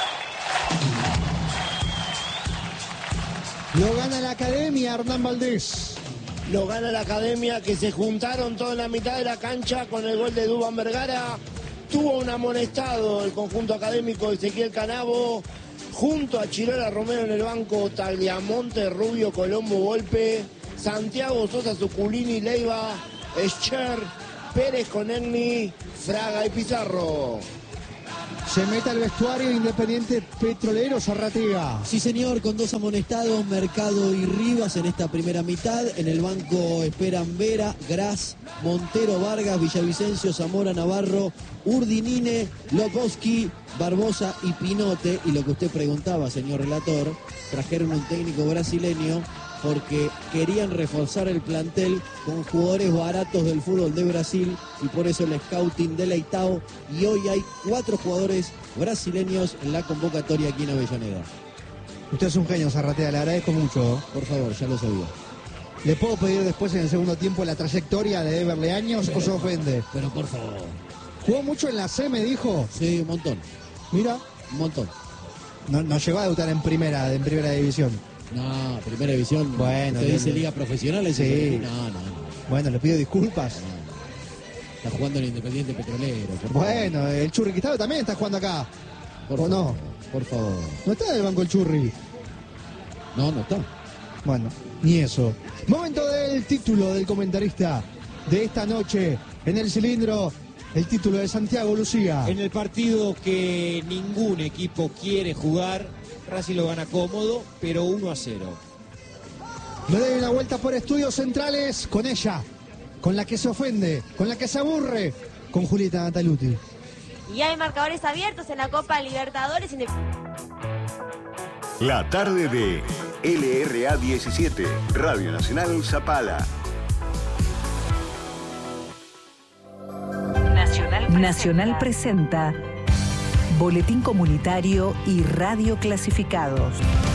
Lo gana la academia Hernán Valdés. Lo gana la academia, que se juntaron toda la mitad de la cancha con el gol de Duván Vergara. Tuvo un amonestado el conjunto académico Ezequiel Canavo, junto a Chirola Romero en el banco, Tagliamonte, Rubio, Colombo, Volpe, Santiago Sosa, Zuculini, Leiva, Escher, Pérez, Conegni, Fraga y Pizarro. Se mete al vestuario Independiente Petrolero, Zarratea. Sí, señor, con dos amonestados, Mercado y Rivas en esta primera mitad. En el banco esperan Vera, Gras, Montero, Vargas, Villavicencio, Zamora, Navarro, Urdinine, Loposki, Barbosa y Pinote. Y lo que usted preguntaba, señor relator, trajeron un técnico brasileño porque querían reforzar el plantel con jugadores baratos del fútbol de Brasil y por eso el scouting de Leitao, y hoy hay cuatro jugadores brasileños en la convocatoria aquí en Avellaneda. Usted es un genio, Zarratea, le agradezco mucho. Por favor, ya lo sabía. ¿Le puedo pedir después en el segundo tiempo la trayectoria de Everle Años o se ofende? Pero por favor. ¿Jugó mucho en la C, me dijo? Sí, un montón. Mira. Un montón. No, no llegó a debutar en primera, en primera división. No, primera división. Bueno, ¿usted dice bien, liga profesional? Sí. No, no, no. Bueno, le pido disculpas. No, no. Está jugando en Independiente Petrolero. Por Bueno, favor. el Churri Quistado también está jugando acá. Por ¿O favor, no? Por favor. ¿No está en el banco el Churri? No, no está. Bueno, ni eso. Momento del título del comentarista de esta noche en el cilindro. El título de Santiago Lucía. En el partido que ningún equipo quiere jugar, Racing lo gana cómodo, pero uno a cero. Le doy una vuelta por estudios centrales con ella, con la que se ofende, con la que se aburre, con Julieta Nataluti. Y hay marcadores abiertos en la Copa Libertadores. La tarde de L R A diecisiete, Radio Nacional Zapala. Nacional, Nacional presenta Boletín Comunitario y Radio Clasificados.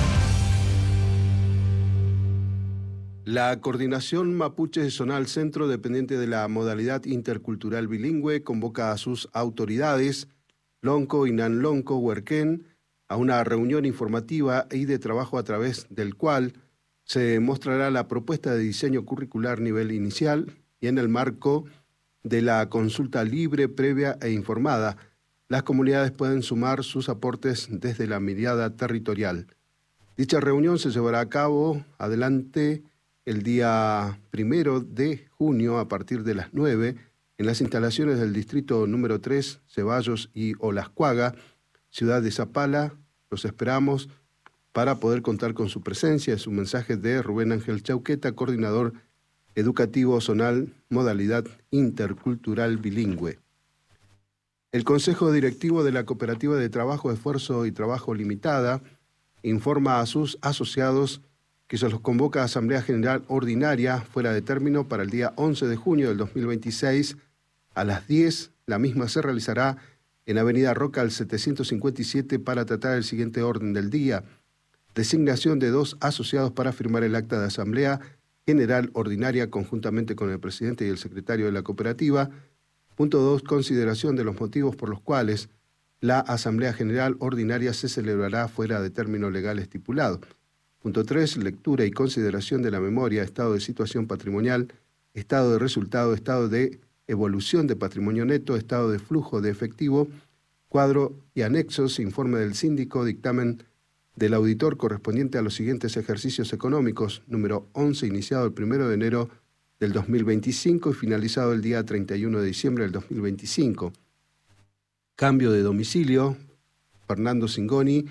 La Coordinación Mapuche Zonal Centro, dependiente de la modalidad intercultural bilingüe, convoca a sus autoridades, Lonco y Nanlonco Huerquén, a una reunión informativa y de trabajo a través del cual se mostrará la propuesta de diseño curricular nivel inicial y en el marco de la consulta libre, previa e informada. Las comunidades pueden sumar sus aportes desde la mirada territorial. Dicha reunión se llevará a cabo adelante el día primero de junio a partir de las nueve en las instalaciones del distrito número tres, Ceballos y Olascuaga, ciudad de Zapala. Los esperamos para poder contar con su presencia. Es un mensaje de Rubén Ángel Chauqueta, coordinador educativo zonal, modalidad intercultural bilingüe. El Consejo Directivo de la Cooperativa de Trabajo, Esfuerzo y Trabajo Limitada informa a sus asociados que se los convoca a Asamblea General Ordinaria fuera de término para el día once de junio del dos mil veintiséis a las diez. La misma se realizará en Avenida Roca al setecientos cincuenta y siete para tratar el siguiente orden del día. Designación de dos asociados para firmar el acta de Asamblea General Ordinaria conjuntamente con el presidente y el secretario de la cooperativa. Punto dos. Consideración de los motivos por los cuales la Asamblea General Ordinaria se celebrará fuera de término legal estipulado. Punto tres. Lectura y consideración de la memoria, estado de situación patrimonial, estado de resultado, estado de evolución de patrimonio neto, estado de flujo de efectivo, cuadro y anexos, informe del síndico, dictamen del auditor correspondiente a los siguientes ejercicios económicos, número once, iniciado el primero de enero del dos mil veinticinco y finalizado el día treinta y uno de diciembre del dos mil veinticinco. Cambio de domicilio, Fernando Singoni,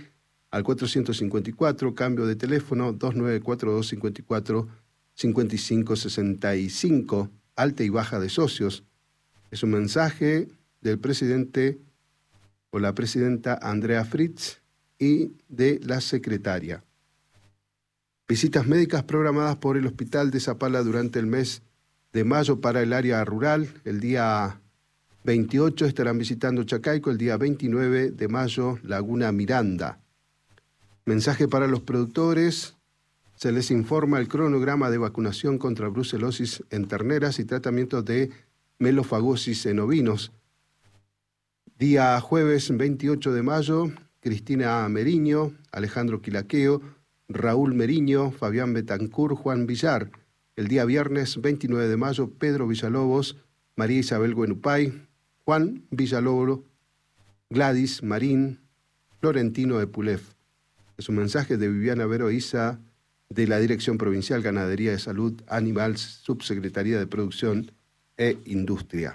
al cuatrocientos cincuenta y cuatro, cambio de teléfono dos nueve cuatro dos cinco cuatro cinco cinco seis cinco, alta y baja de socios. Es un mensaje del presidente o la presidenta Andrea Fritz y de la secretaria. Visitas médicas programadas por el Hospital de Zapala durante el mes de mayo para el área rural. El día veintiocho estarán visitando Chacaico, el día veintinueve de mayo Laguna Miranda. Mensaje para los productores. Se les informa el cronograma de vacunación contra brucelosis en terneras y tratamiento de melofagosis en ovinos. Día jueves veintiocho de mayo, Cristina Meriño, Alejandro Quilaqueo, Raúl Meriño, Fabián Betancur, Juan Villar. El día viernes veintinueve de mayo, Pedro Villalobos, María Isabel Guenupay, Juan Villalobos, Gladys Marín, Florentino Epulef. Es un mensaje de Viviana Veroiza, de la Dirección Provincial Ganadería de Salud Animal, Subsecretaría de Producción e Industria.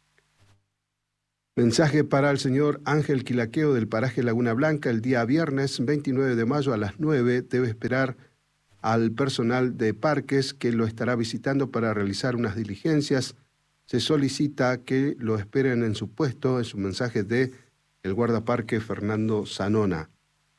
Mensaje para el señor Ángel Quilaqueo del paraje Laguna Blanca. El día viernes veintinueve de mayo a las nueve debe esperar al personal de parques que lo estará visitando para realizar unas diligencias. Se solicita que lo esperen en su puesto. Es un mensaje de el guardaparque Fernando Zanona.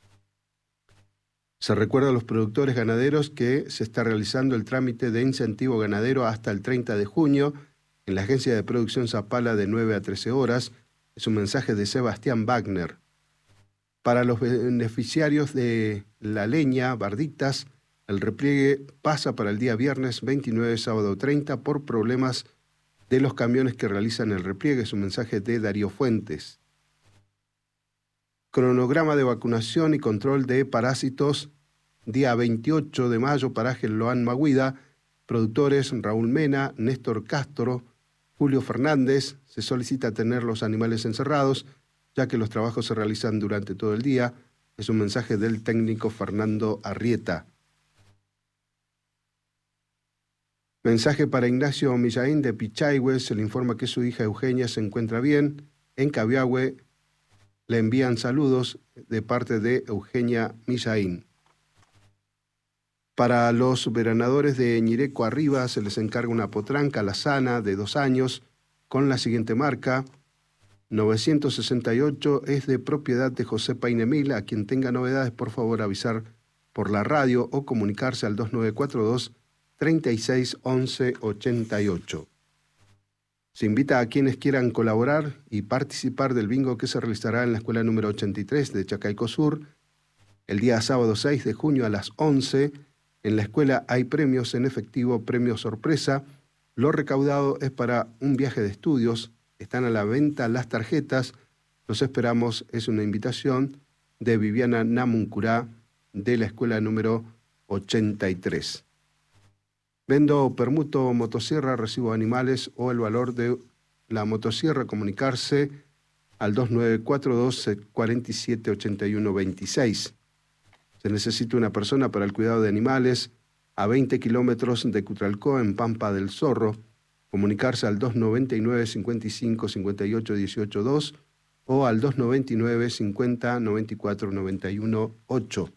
Se recuerda a los productores ganaderos que se está realizando el trámite de incentivo ganadero hasta el treinta de junio en la Agencia de Producción Zapala de nueve a trece horas. Es un mensaje de Sebastián Wagner. Para los beneficiarios de la leña, Barditas, el repliegue pasa para el día viernes veintinueve, sábado treinta, por problemas de los camiones que realizan el repliegue. Es un mensaje de Darío Fuentes. Cronograma de vacunación y control de parásitos, día veintiocho de mayo, paraje Loan Maguida, productores Raúl Mena, Néstor Castro, Julio Fernández. Se solicita tener los animales encerrados, ya que los trabajos se realizan durante todo el día. Es un mensaje del técnico Fernando Arrieta. Mensaje para Ignacio Millaín de Pichaigue. Se le informa que su hija Eugenia se encuentra bien. En Cabiahue le envían saludos de parte de Eugenia Millaín. Para los veranadores de Ñireco Arriba se les encarga una potranca lazana de dos años con la siguiente marca. novecientos sesenta y ocho es de propiedad de José Painemil. A quien tenga novedades, por favor avisar por la radio o comunicarse al dos nueve cuatro dos, treinta y seis, once, ochenta y ocho. Se invita a quienes quieran colaborar y participar del bingo que se realizará en la escuela número ochenta y tres de Chacaico Sur el día sábado seis de junio a las once. En la escuela hay premios en efectivo, premio sorpresa. Lo recaudado es para un viaje de estudios. Están a la venta las tarjetas. Los esperamos. Es una invitación de Viviana Namuncurá de la escuela número ochenta y tres. Vendo o permuto motosierra, recibo animales o el valor de la motosierra. Comunicarse al dos nueve cuatro dos, cuatro siete, ocho uno dos seis. Se necesita una persona para el cuidado de animales a veinte kilómetros de Cutralcó, en Pampa del Zorro. Comunicarse al dos nueve nueve, cincuenta y cinco, cincuenta y ocho, dieciocho dos o al dos nueve nueve, cincuenta, noventa y cuatro, noventa y uno ocho.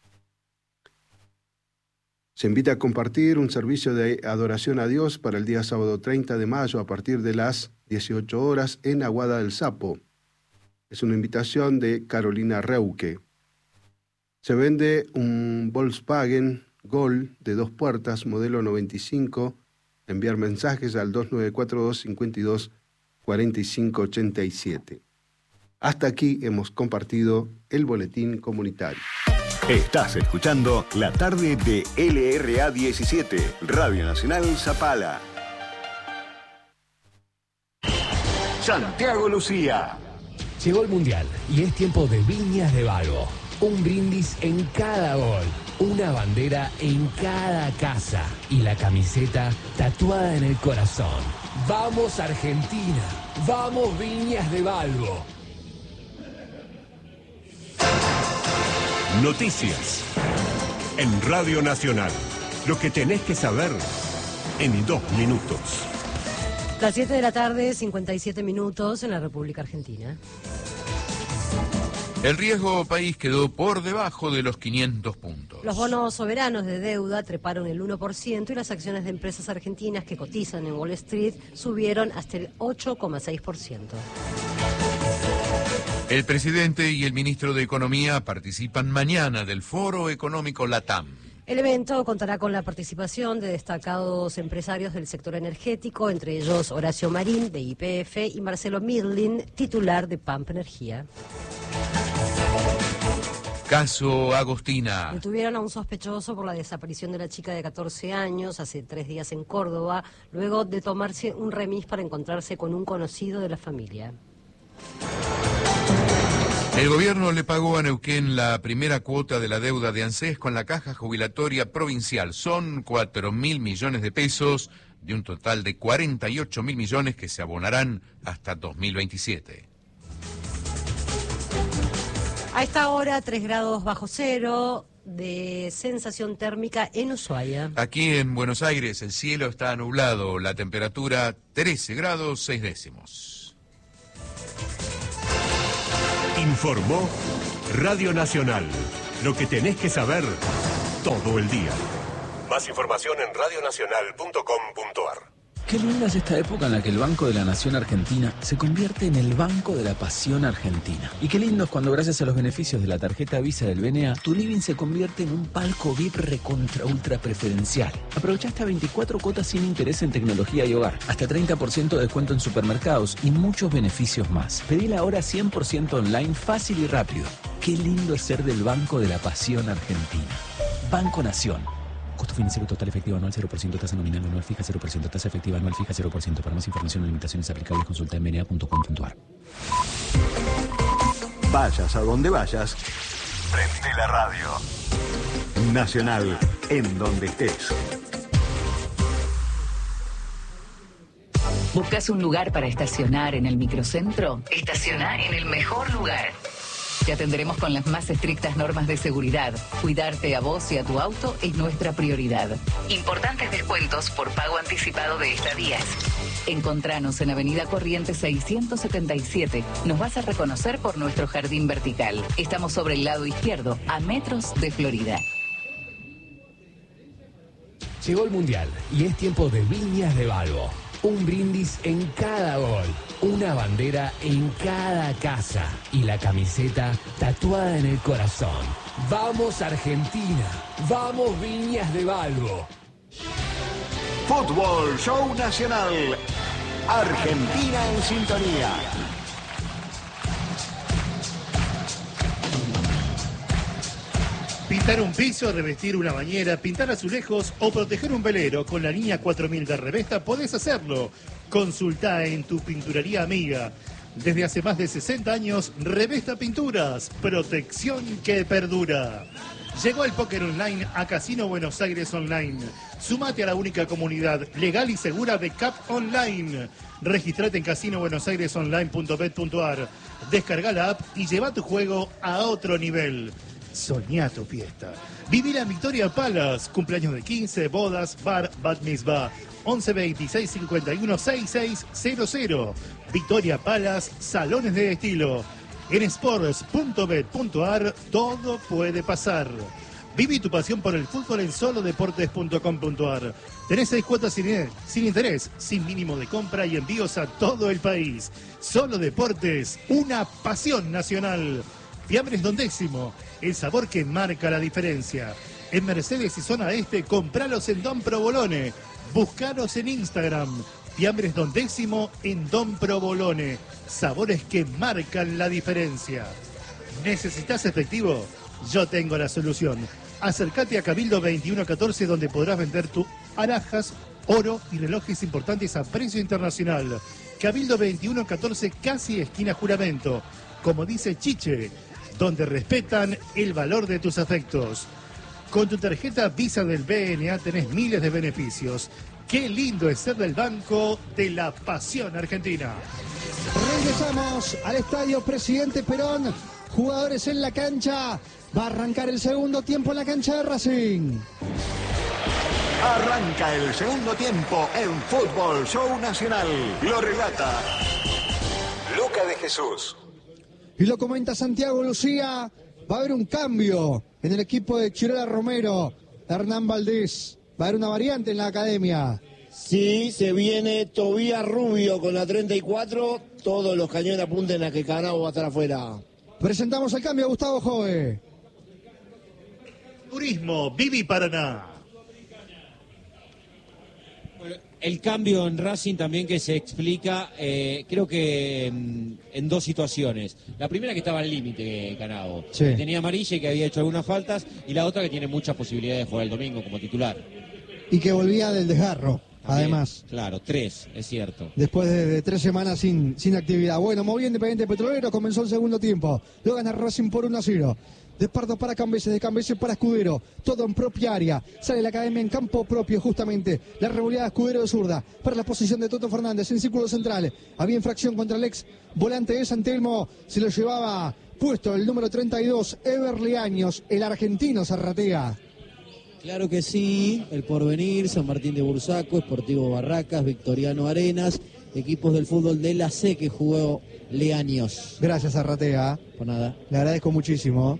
Se invita a compartir un servicio de adoración a Dios para el día sábado treinta de mayo a partir de las dieciocho horas en Aguada del Sapo. Es una invitación de Carolina Reuque. Se vende un Volkswagen Gol de dos puertas, modelo noventa y cinco. Enviar mensajes al dos nueve cuatro dos, cincuenta y dos, cuarenta y cinco, ochenta y siete. Hasta aquí hemos compartido el boletín comunitario. Estás escuchando la tarde de L R A diecisiete, Radio Nacional Zapala. Santiago Lucía. Llegó el Mundial y es tiempo de Viñas de Valvo. Un brindis en cada gol, una bandera en cada casa y la camiseta tatuada en el corazón. ¡Vamos Argentina! ¡Vamos Viñas de Valvo! Noticias en Radio Nacional. Lo que tenés que saber en dos minutos. Las siete de la tarde, cincuenta y siete minutos en la República Argentina. El riesgo país quedó por debajo de los quinientos puntos. Los bonos soberanos de deuda treparon el uno por ciento y las acciones de empresas argentinas que cotizan en Wall Street subieron hasta el ocho coma seis por ciento. El presidente y el ministro de Economía participan mañana del Foro Económico LATAM. El evento contará con la participación de destacados empresarios del sector energético, entre ellos Horacio Marín, de Y P F, y Marcelo Mirlin, titular de Pampa Energía. Caso Agostina. Detuvieron a un sospechoso por la desaparición de la chica de catorce años hace tres días en Córdoba, luego de tomarse un remis para encontrarse con un conocido de la familia. El gobierno le pagó a Neuquén la primera cuota de la deuda de ANSES con la Caja Jubilatoria Provincial. Son cuatro mil millones de pesos de un total de cuarenta y ocho mil millones que se abonarán hasta dos mil veintisiete. A esta hora, tres grados bajo cero de sensación térmica en Ushuaia. Aquí en Buenos Aires el cielo está nublado, la temperatura trece grados seis décimos. Informó Radio Nacional. Lo que tenés que saber todo el día. Más información en radionacional punto com punto ar. Qué linda es esta época en la que el Banco de la Nación Argentina se convierte en el Banco de la Pasión Argentina. Y qué lindo es cuando, gracias a los beneficios de la tarjeta Visa del B N A, tu living se convierte en un palco V I P recontra ultra preferencial. Aprovecha hasta veinticuatro cuotas sin interés en tecnología y hogar, hasta treinta por ciento de descuento en supermercados y muchos beneficios más. Pedila ahora cien por ciento online, fácil y rápido. Qué lindo es ser del Banco de la Pasión Argentina. Banco Nación. Costo financiero total efectivo anual cero por ciento, tasa nominal anual fija cero por ciento, tasa efectiva anual fija cero por ciento. Para más información o limitaciones aplicables consulta en b n a punto com punto ar. Vayas a donde vayas, prende la radio. Nacional, en donde estés. ¿Buscas un lugar para estacionar en el microcentro? Estaciona en el mejor lugar. Te atenderemos con las más estrictas normas de seguridad. Cuidarte a vos y a tu auto es nuestra prioridad. Importantes descuentos por pago anticipado de estadías. Encontranos en Avenida Corrientes seiscientos setenta y siete. Nos vas a reconocer por nuestro jardín vertical. Estamos sobre el lado izquierdo, a metros de Florida. Llegó el Mundial y es tiempo de Viñas de Balbo. Un brindis en cada gol, una bandera en cada casa y la camiseta tatuada en el corazón. ¡Vamos Argentina! ¡Vamos Viñas de Balbo! Fútbol Show Nacional. Argentina en sintonía. Pintar un piso, revestir una bañera, pintar azulejos o proteger un velero con la línea cuatro mil de Revesta podés hacerlo. Consultá en tu pinturería amiga. Desde hace más de sesenta años, Revesta Pinturas, protección que perdura. Llegó el póker online a Casino Buenos Aires Online. Sumate a la única comunidad legal y segura de C A P Online. Registrate en casino buenos aires online punto bet punto ar. Descarga la app y lleva tu juego a otro nivel. Soñá tu fiesta. Viví la Victoria Palace. Cumpleaños de quince, bodas, bar, bat mitzvah. once veintiséis cincuenta y uno sesenta y seis cero cero. Victoria Palace, salones de estilo. En sports punto bet punto ar todo puede pasar. Viví tu pasión por el fútbol en solo deportes punto com punto ar. Tenés seis cuotas sin, sin interés, sin mínimo de compra y envíos a todo el país. Solo Deportes, una pasión nacional. Fiambres Don Décimo, el sabor que marca la diferencia. En Mercedes y Zona Este, compralos en Don Provolone. Buscaros en Instagram. Fiambres Don Décimo en Don Provolone. Sabores que marcan la diferencia. ¿Necesitas efectivo? Yo tengo la solución. Acércate a Cabildo veintiuno catorce, donde podrás vender tu alhajas, oro y relojes importantes a precio internacional. Cabildo veintiuno catorce, casi esquina Juramento. Como dice Chiche, donde respetan el valor de tus afectos. Con tu tarjeta Visa del B N A tenés miles de beneficios. Qué lindo es ser del Banco de la Pasión Argentina. Regresamos al Estadio Presidente Perón. Jugadores en la cancha. Va a arrancar el segundo tiempo en la cancha de Racing. Arranca el segundo tiempo en Fútbol Show Nacional. Lo relata Luca de Jesús. Y lo comenta Santiago Lucía, va a haber un cambio en el equipo de Chirola Romero, Hernán Valdés. Va a haber una variante en la academia. Sí, se viene Tobías Rubio con la treinta y cuatro. Todos los cañones apunten a que Canabo va a estar afuera. Presentamos el cambio a Gustavo Jove. Turismo, Vivi Paraná. Bueno, el cambio en Racing también que se explica, eh, creo que en, en dos situaciones. La primera que estaba al límite, Canabo. Sí. Que tenía amarilla y que había hecho algunas faltas. Y la otra que tiene muchas posibilidades de jugar el domingo como titular. Y que volvía del desgarro, También, además. Claro, tres, es cierto. Después de, de tres semanas sin, sin actividad. Bueno, muy bien, Independiente Petrolero, comenzó el segundo tiempo. Lo gana Racing por uno a cero. De Pardo para Cambeses, de Cambeses para Escudero. Todo en propia área. Sale la academia en campo propio, justamente. La revoleada Escudero de zurda. Para la posición de Toto Fernández en círculo central. Había infracción contra el ex volante de San Telmo. Se lo llevaba puesto el número treinta y dos, Everly Años, el argentino Zarratea. Claro que sí, el Porvenir, San Martín de Bursaco, Sportivo Barracas, Victoriano Arenas, equipos del fútbol de la C que jugó Leaños. Gracias, Zarratea. Por nada. Le agradezco muchísimo.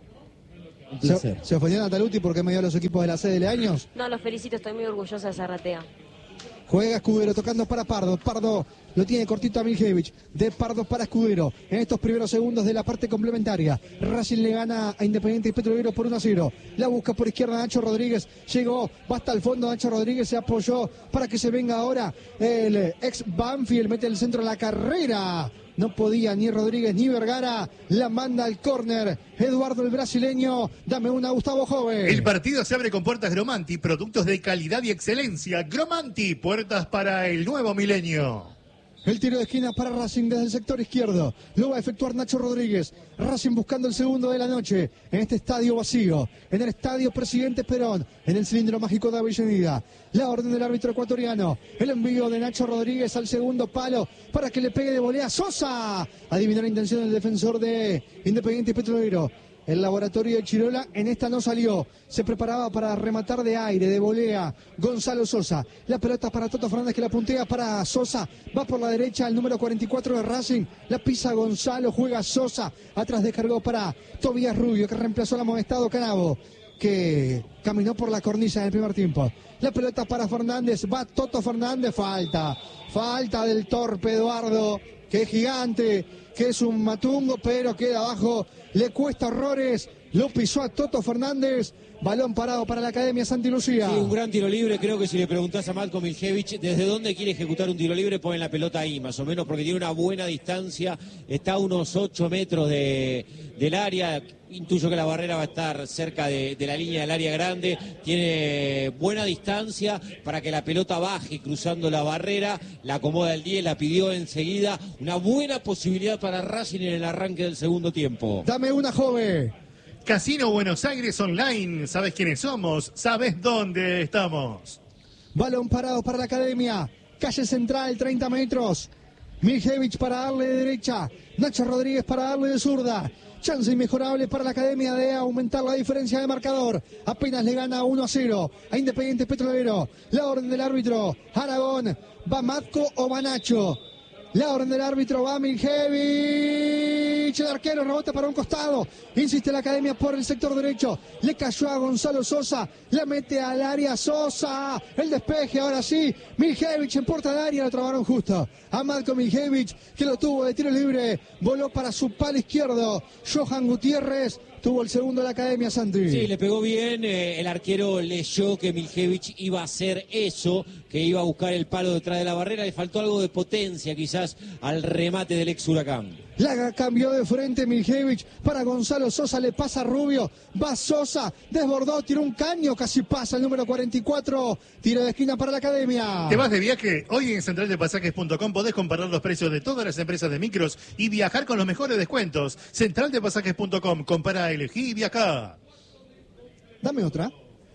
Un ¿Se, placer. ¿Se ofendió Nataluti porque me dio a los equipos de la C de Leaños? No, los felicito, estoy muy orgullosa de Zarratea. Juega Escudero tocando para Pardo. Pardo lo tiene cortito a Miljevich. De Pardo para Escudero. En estos primeros segundos de la parte complementaria. Racing le gana a Independiente Petrolero por uno a cero. La busca por izquierda Nacho Rodríguez. Llegó, va hasta el fondo. Nacho Rodríguez se apoyó para que se venga ahora el ex Banfield. Mete el centro a la carrera. No podía ni Rodríguez ni Vergara. La manda al córner. Eduardo el brasileño. Dame una, Gustavo Jove. El partido se abre con puertas Gromanti, productos de calidad y excelencia. Gromanti, puertas para el nuevo milenio. El tiro de esquina para Racing desde el sector izquierdo. Lo va a efectuar Nacho Rodríguez. Racing buscando el segundo de la noche en este estadio vacío. En el estadio Presidente Perón. En el cilindro mágico de Avellaneda. La orden del árbitro ecuatoriano. El envío de Nacho Rodríguez al segundo palo para que le pegue de volea Sosa. Adivinó la intención del defensor de Independiente Petrolero. El laboratorio de Chirola en esta no salió. Se preparaba para rematar de aire, de volea. Gonzalo Sosa. La pelota para Toto Fernández que la puntea para Sosa. Va por la derecha el número cuarenta y cuatro de Racing. La pisa Gonzalo, juega Sosa. Atrás descargó para Tobías Rubio que reemplazó al amonestado Canabo, que caminó por la cornisa en el primer tiempo. La pelota para Fernández. Va Toto Fernández. Falta. Falta del torpe Eduardo, que es gigante, que es un matungo, pero queda abajo. Le cuesta horrores, lo pisó a Toto Fernández, balón parado para la Academia Santi Lucía. Sí, un gran tiro libre, creo que si le preguntás a Matko Miljevich desde dónde quiere ejecutar un tiro libre, ponen la pelota ahí, más o menos, porque tiene una buena distancia, está a unos ocho metros de, del área, intuyo que la barrera va a estar cerca de, de la línea del área grande, tiene buena distancia para que la pelota baje cruzando la barrera, la acomoda el diez, la pidió enseguida, una buena posibilidad para Racing en el arranque del segundo tiempo. Dame una, Jove. Casino Buenos Aires Online. ¿Sabes quiénes somos? ¿Sabes dónde estamos? Balón parado para la Academia. Calle Central, treinta metros. Miljevich para darle de derecha. Nacho Rodríguez para darle de zurda. Chance inmejorable para la Academia de aumentar la diferencia de marcador. Apenas le gana uno a cero a Independiente Petrolero. La orden del árbitro. Aragón. ¿Va Matko o va Nacho? La orden del árbitro va Miljevich. El arquero rebota para un costado. Insiste la Academia por el sector derecho. Le cayó a Gonzalo Sosa. La mete al área Sosa. El despeje ahora sí. Miljevich en puerta de área. Lo trabaron justo a Matko Miljevich, que lo tuvo de tiro libre. Voló para su palo izquierdo. Johan Gutiérrez tuvo el segundo de la Academia, Santi. Sí, le pegó bien. Eh, el arquero leyó que Miljevich iba a hacer eso, que iba a buscar el palo detrás de la barrera. Le faltó algo de potencia quizás al remate del ex Huracán. La cambió de frente Miljevich para Gonzalo Sosa, le pasa Rubio, va Sosa, desbordó, tiró un caño, casi pasa el número cuarenta y cuatro, tiro de esquina para la Academia. ¿Te vas de viaje? Hoy en central de pasajes punto com podés comparar los precios de todas las empresas de micros y viajar con los mejores descuentos. central de pasajes punto com, compara, elegí y viajá. Dame otra.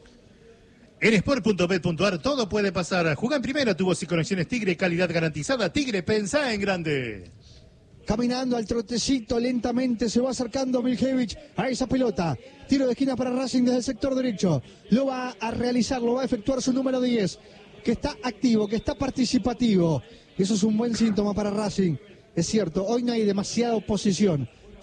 En sport punto bet punto ar todo puede pasar. Jugá en primera, tubos y conexiones Tigre, calidad garantizada. Tigre, pensá en grande. Caminando al trotecito, lentamente se va acercando Miljevich a esa pelota. Tiro de esquina para Racing desde el sector derecho. Lo va a realizar, lo va a efectuar su número diez, que está activo, que está participativo. Eso es un buen síntoma para Racing. Es cierto, hoy no hay demasiada oposición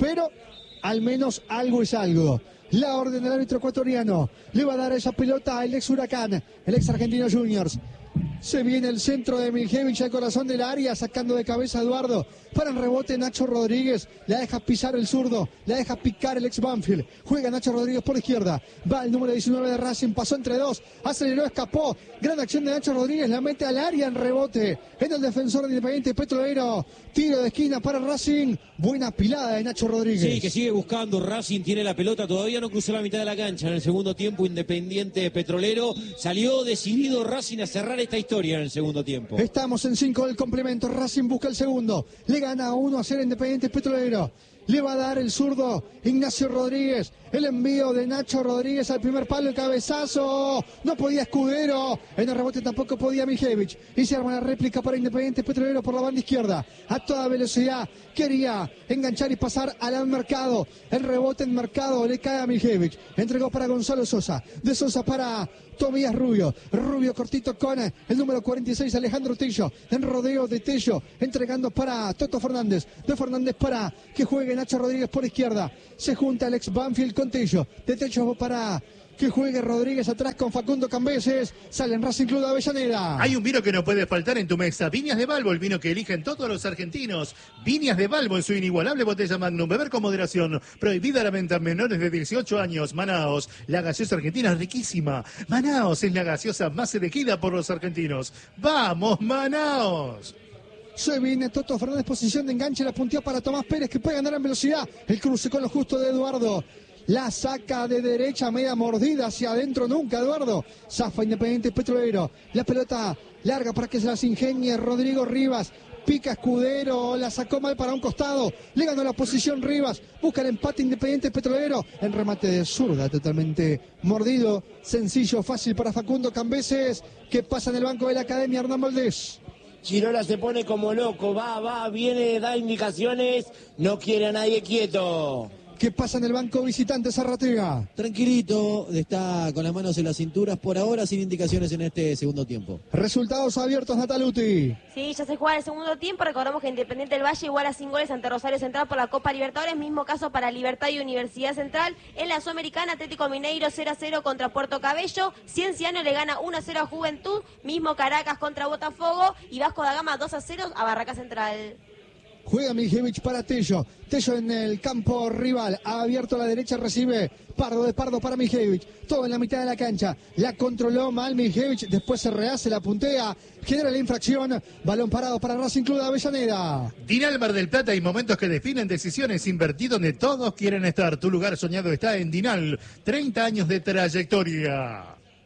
pero al menos algo es algo. La orden del árbitro ecuatoriano le va a dar esa pelota al ex Huracán, el ex Argentino Juniors. Se viene el centro de Miljevich al corazón del área, sacando de cabeza a Eduardo. Para el rebote Nacho Rodríguez, la deja pisar el zurdo, la deja picar el ex Banfield. Juega Nacho Rodríguez por izquierda, va el número diecinueve de Racing, pasó entre dos, aceleró, escapó. Gran acción de Nacho Rodríguez, la mete al área en rebote. En el defensor de Independiente Petrolero, tiro de esquina para Racing. Buena pilada de Nacho Rodríguez. Sí, que sigue buscando. Racing tiene la pelota, todavía no cruzó la mitad de la cancha. En el segundo tiempo, Independiente Petrolero salió decidido Racing a cerrar esta historia en el segundo tiempo. Estamos en cinco del complemento. Racing busca el segundo. Le gana uno a cero Independiente Petrolero. Le va a dar el zurdo Ignacio Rodríguez. El envío de Nacho Rodríguez al primer palo, el cabezazo. No podía Escudero. En el rebote tampoco podía Miljevich. Y se arma la réplica para Independiente Petrolero por la banda izquierda. A toda velocidad. Quería enganchar y pasar al Mercado. El rebote en Mercado le cae a Miljevich. Entregó para Gonzalo Sosa. De Sosa para Tobías Rubio. Rubio cortito con el número cuarenta y seis, Alejandro Tello. En rodeo de Tello. Entregando para Toto Fernández. De Fernández para que juegue Nacho Rodríguez por izquierda. Se junta el ex Banfield con Tello. De Tello para que juegue Rodríguez atrás con Facundo Cambeses. Sale en Racing Club de Avellaneda. Hay un vino que no puede faltar en tu mesa. Viñas de Balbo, el vino que eligen todos los argentinos. Viñas de Balbo en su inigualable botella Magnum. Beber con moderación. Prohibida la venta a menores de dieciocho años. Manaos, la gaseosa argentina es riquísima. Manaos es la gaseosa más elegida por los argentinos. ¡Vamos, Manaos! Se viene Toto Fernández, posición de enganche, la puntea para Tomás Pérez, que puede ganar en velocidad. El cruce con lo justo de Eduardo. La saca de derecha, media mordida hacia adentro, nunca Eduardo. Zafa Independiente Petrolero. La pelota larga para que se las ingenie Rodrigo Rivas. Pica Escudero, la sacó mal para un costado. Le ganó la posición Rivas. Busca el empate Independiente Petrolero. El remate de zurda, totalmente mordido. Sencillo, fácil para Facundo Cambeses, que pasa en el banco de la Academia Hernán Valdés. Chirola se pone como loco, va, va, viene, da indicaciones, no quiere a nadie quieto. ¿Qué pasa en el banco visitante Zarratega? Tranquilito, está con las manos en las cinturas por ahora, sin indicaciones en este segundo tiempo. Resultados abiertos, Nataluti. Sí, ya se juega el segundo tiempo. Recordamos que Independiente del Valle iguala sin goles ante Rosario Central por la Copa Libertadores. Mismo caso para Libertad y Universidad Central. En la Sudamericana, Atlético Mineiro cero a cero contra Puerto Cabello. Cienciano le gana uno a cero a Juventud. Mismo Caracas contra Botafogo. Y Vasco da Gama dos a cero a Barraca Central. Juega Miljevich para Tello. Tello en el campo rival. Ha abierto a la derecha, recibe Pardo de Pardo para Miljevich. Todo en la mitad de la cancha. La controló mal Miljevich. Después se rehace, la puntea. Genera la infracción. Balón parado para Racing Club de Avellaneda. Dinal Mar del Plata, hay momentos que definen decisiones. Invertí donde todos quieren estar. Tu lugar soñado está en Dinal. treinta años de trayectoria.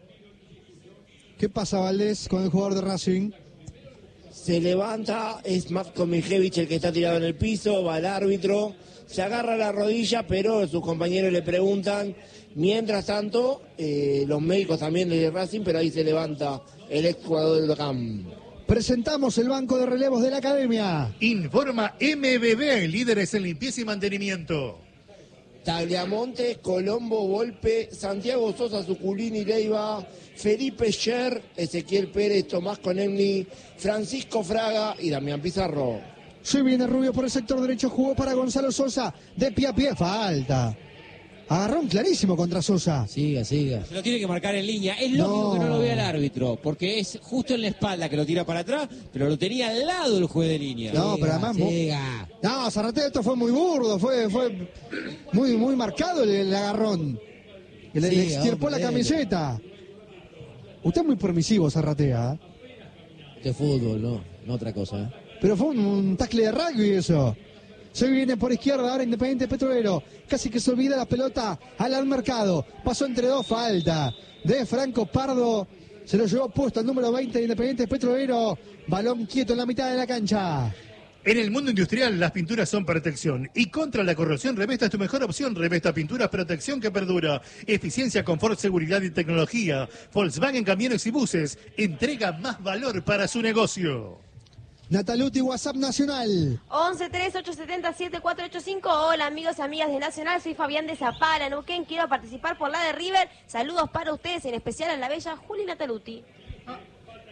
¿Qué pasa, Valdés, con el jugador de Racing? Se levanta, es Matko Miljevich el que está tirado en el piso, va al árbitro, se agarra la rodilla, pero sus compañeros le preguntan. Mientras tanto, eh, los médicos también de Racing, pero ahí se levanta el ex jugador del Huracán. Presentamos el banco de relevos de la Academia. Informa M B B, líderes en limpieza y mantenimiento. Tagliamonte, Colombo, Volpe, Santiago Sosa, Suculini, Leiva, Felipe Scher, Ezequiel Pérez, Tomás Conemni, Francisco Fraga y Damián Pizarro. Se viene Rubio por el sector derecho, jugó para Gonzalo Sosa, de pie a pie, falta. Agarrón clarísimo contra Sosa. Siga, siga. Se lo tiene que marcar en línea. Es lógico No. que no lo vea el árbitro, porque es justo en la espalda que lo tira para atrás, pero lo tenía al lado el juez de línea. No, Siga, pero además... mu- siga. No, Zarratea, esto fue muy burdo, fue, fue muy, muy marcado el, el agarrón. Le, le Sí, extirpó hombre, la camiseta. Usted es muy permisivo, Zarratea. ¿eh? De fútbol, no, no otra cosa. ¿eh? Pero fue un, un tackle de rugby eso. Se viene por izquierda ahora Independiente Petrolero. Casi que se olvida la pelota al Mercado. Pasó entre dos, falta de Franco Pardo. Se lo llevó puesto al número veinte de Independiente Petrolero. Balón quieto en la mitad de la cancha. En el mundo industrial, las pinturas son protección. Y contra la corrosión, Revesta es tu mejor opción. Revesta Pinturas, protección que perdura. Eficiencia, confort, seguridad y tecnología. Volkswagen Camiones y Buses. Entrega más valor para su negocio. Nataluti, WhatsApp Nacional. once tres ocho siete siete cuatro ocho cinco. Hola amigos y amigas de Nacional, soy Fabián de Zapala, Neuquén. Quiero participar por la de River. Saludos para ustedes, en especial a la bella Juli Nataluti.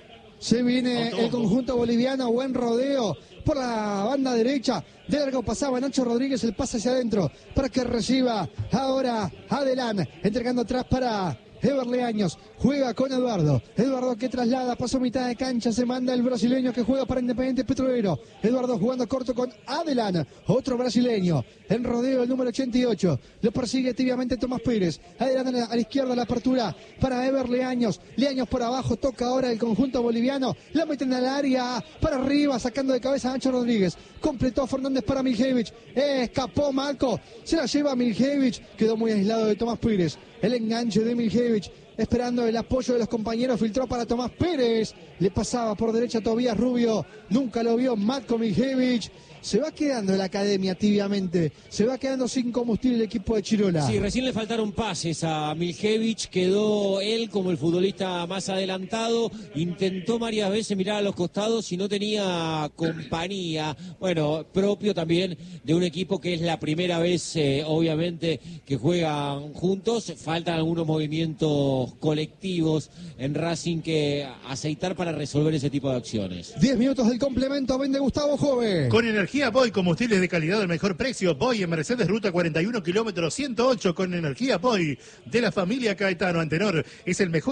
Se viene el conjunto boliviano, buen rodeo por la banda derecha. De largo pasaba Nacho Rodríguez, el pase hacia adentro para que reciba ahora Adelán, entregando atrás para Everly Años, juega con Eduardo, Eduardo que traslada, pasó mitad de cancha, se manda el brasileño que juega para Independiente Petrolero, Eduardo jugando corto con Adelán, otro brasileño, en rodeo el número ochenta y ocho, lo persigue tibiamente Tomás Pérez, Adelán a la izquierda la apertura para Everly Años, Leaños por abajo, toca ahora el conjunto boliviano, la meten al área, para arriba, sacando de cabeza a Nacho Rodríguez, completó Fernández para Miljevich, escapó Malco, se la lleva Miljevich, quedó muy aislado de Tomás Pérez, el enganche de Miljevich, esperando el apoyo de los compañeros, filtró para Tomás Pérez, le pasaba por derecha a Tobías Rubio, nunca lo vio Matko Miljevich, se va quedando en la academia tibiamente, se va quedando sin combustible el equipo de Chirola. Sí, recién le faltaron pases a Miljevich, quedó él como el futbolista más adelantado, intentó varias veces mirar a los costados y no tenía compañía, bueno, propio también de un equipo que es la primera vez, eh, obviamente, que juegan juntos, faltan algunos movimientos colectivos en Racing que aceitar para resolver ese tipo de acciones. Diez minutos del complemento, vende Gustavo Jove. Con energía Boy, combustibles de calidad al mejor precio. Boy en Mercedes, ruta cuarenta y uno, kilómetro ciento ocho, con energía Boy de la familia Caetano Antenor. Es el mejor